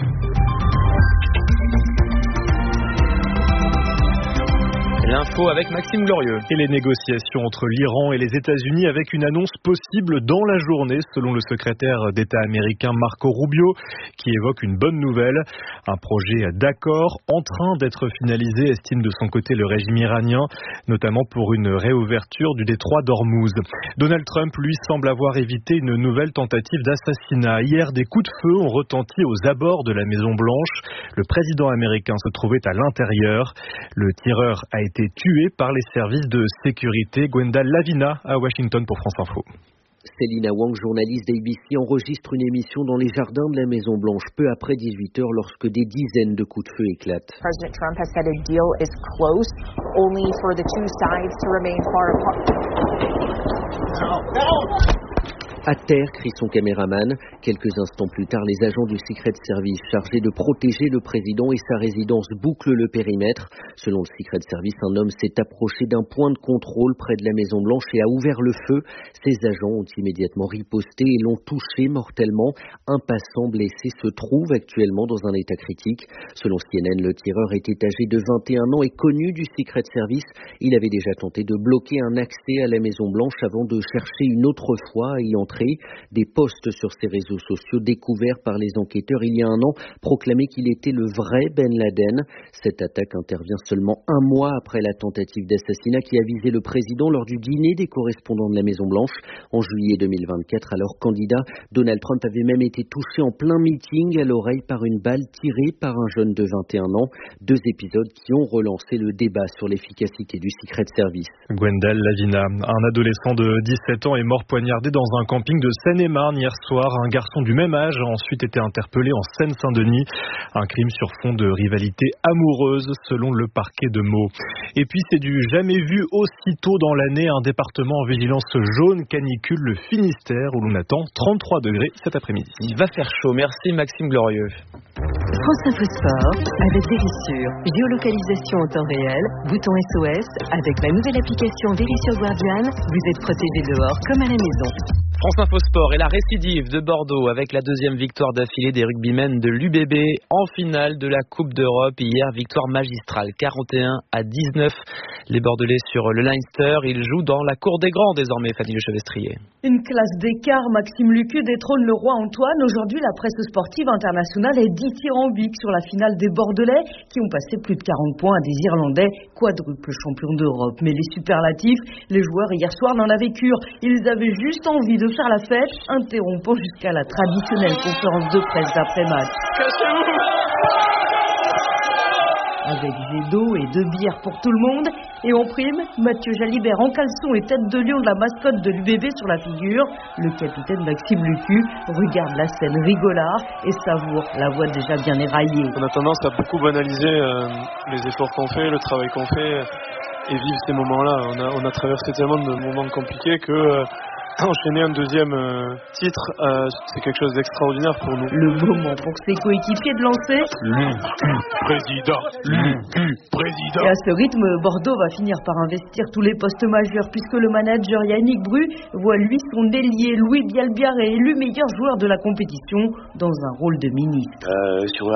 [SPEAKER 17] L'info avec Maxime Glorieux.
[SPEAKER 6] Et les négociations entre l'Iran et les États-Unis avec une annonce possible dans la journée, selon le secrétaire d'État américain Marco Rubio, qui évoque une bonne nouvelle. Un projet d'accord en train d'être finalisé, estime de son côté le régime iranien, notamment pour une réouverture du détroit d'Ormuz. Donald Trump, lui, semble avoir évité une nouvelle tentative d'assassinat. Hier, des coups de feu ont retenti aux abords de la Maison-Blanche. Le président américain se trouvait à l'intérieur. Le tireur a été tué par les services de sécurité. Gwenda Lavina à Washington pour France Info.
[SPEAKER 8] Selina Wang, journaliste d'A B C, enregistre une émission dans les jardins de la Maison-Blanche peu après dix-huit heures lorsque des dizaines de coups de feu éclatent.
[SPEAKER 18] President Trump has said a deal is close, only for the two sides to remain far apart.
[SPEAKER 8] À terre, crie son caméraman. Quelques instants plus tard, les agents du Secret Service chargés de protéger le président et sa résidence bouclent le périmètre. Selon le Secret Service, un homme s'est approché d'un point de contrôle près de la Maison-Blanche et a ouvert le feu. Ses agents ont immédiatement riposté et l'ont touché mortellement. Un passant blessé se trouve actuellement dans un état critique. Selon C N N, le tireur était âgé de vingt et un ans et connu du Secret Service. Il avait déjà tenté de bloquer un accès à la Maison-Blanche avant de chercher une autre fois, ayant l'entrée. Des posts sur ses réseaux sociaux découverts par les enquêteurs il y a un an proclamaient qu'il était le vrai Ben Laden. Cette attaque intervient seulement un mois après la tentative d'assassinat qui a visé le président lors du dîner des correspondants de la Maison-Blanche. En juillet deux mille vingt-quatre, alors candidat, Donald Trump avait même été touché en plein meeting à l'oreille par une balle tirée par un jeune de vingt et un ans. Deux épisodes qui ont relancé le débat sur l'efficacité du Secret Service.
[SPEAKER 6] Gwendal Lavina, un adolescent de dix-sept ans est mort poignardé dans un camping de Seine-et-Marne hier soir. Un garçon du même âge a ensuite été interpellé en Seine-Saint-Denis. Un crime sur fond de rivalité amoureuse selon le parquet de Meaux. Et puis c'est du jamais vu aussitôt dans l'année, un département en vigilance jaune canicule, le Finistère, où l'on attend trente-trois degrés cet après-midi.
[SPEAKER 17] Il va faire chaud. Merci Maxime Glorieux.
[SPEAKER 4] France Info Sport avec Vérissure. Géolocalisation en temps réel, bouton S O S. Avec la nouvelle application Vérissure Guardian, vous êtes protégé dehors comme à la maison.
[SPEAKER 17] France Info Sport et la récidive de Bordeaux avec la deuxième victoire d'affilée des rugbymen de l'U B B en finale de la Coupe d'Europe. Hier, victoire magistrale, quarante et un à dix-neuf. Les Bordelais sur le Leinster, ils jouent dans la cour des grands désormais, Fanny Le Chevestrier.
[SPEAKER 20] Une classe d'écart, Maxime Lucu détrône le roi Antoine. Aujourd'hui, la presse sportive internationale est dithyrambique sur la finale des Bordelais qui ont passé plus de quarante points à des Irlandais, quadruple champions d'Europe. Mais les superlatifs, les joueurs hier soir n'en avaient cure. Ils avaient juste envie de faire la fête, interrompant jusqu'à la traditionnelle conférence de presse d'après-match. Avec jet d'eau et de bière pour tout le monde. Et en prime, Mathieu Jalibert en caleçon et tête de lion de la mascotte de l'U B B sur la figure. Le capitaine Maxime Lucu regarde la scène rigolard et savoure la voix déjà bien éraillée.
[SPEAKER 21] On a tendance à beaucoup banaliser euh, les efforts qu'on fait, le travail qu'on fait et vivre ces moments-là. On a, on a traversé tellement de moments compliqués que... Euh, enchaîner un deuxième euh, titre, euh, c'est quelque chose d'extraordinaire pour nous.
[SPEAKER 20] Le moment pour ses coéquipiers de lancer.
[SPEAKER 21] Lucu, président, Lucu, président.
[SPEAKER 20] Et à ce rythme, Bordeaux va finir par investir tous les postes majeurs puisque le manager Yannick Bru voit lui son ailier Louis Bielbiarré élu meilleur joueur de la compétition dans un rôle de ministre.
[SPEAKER 22] Euh, sur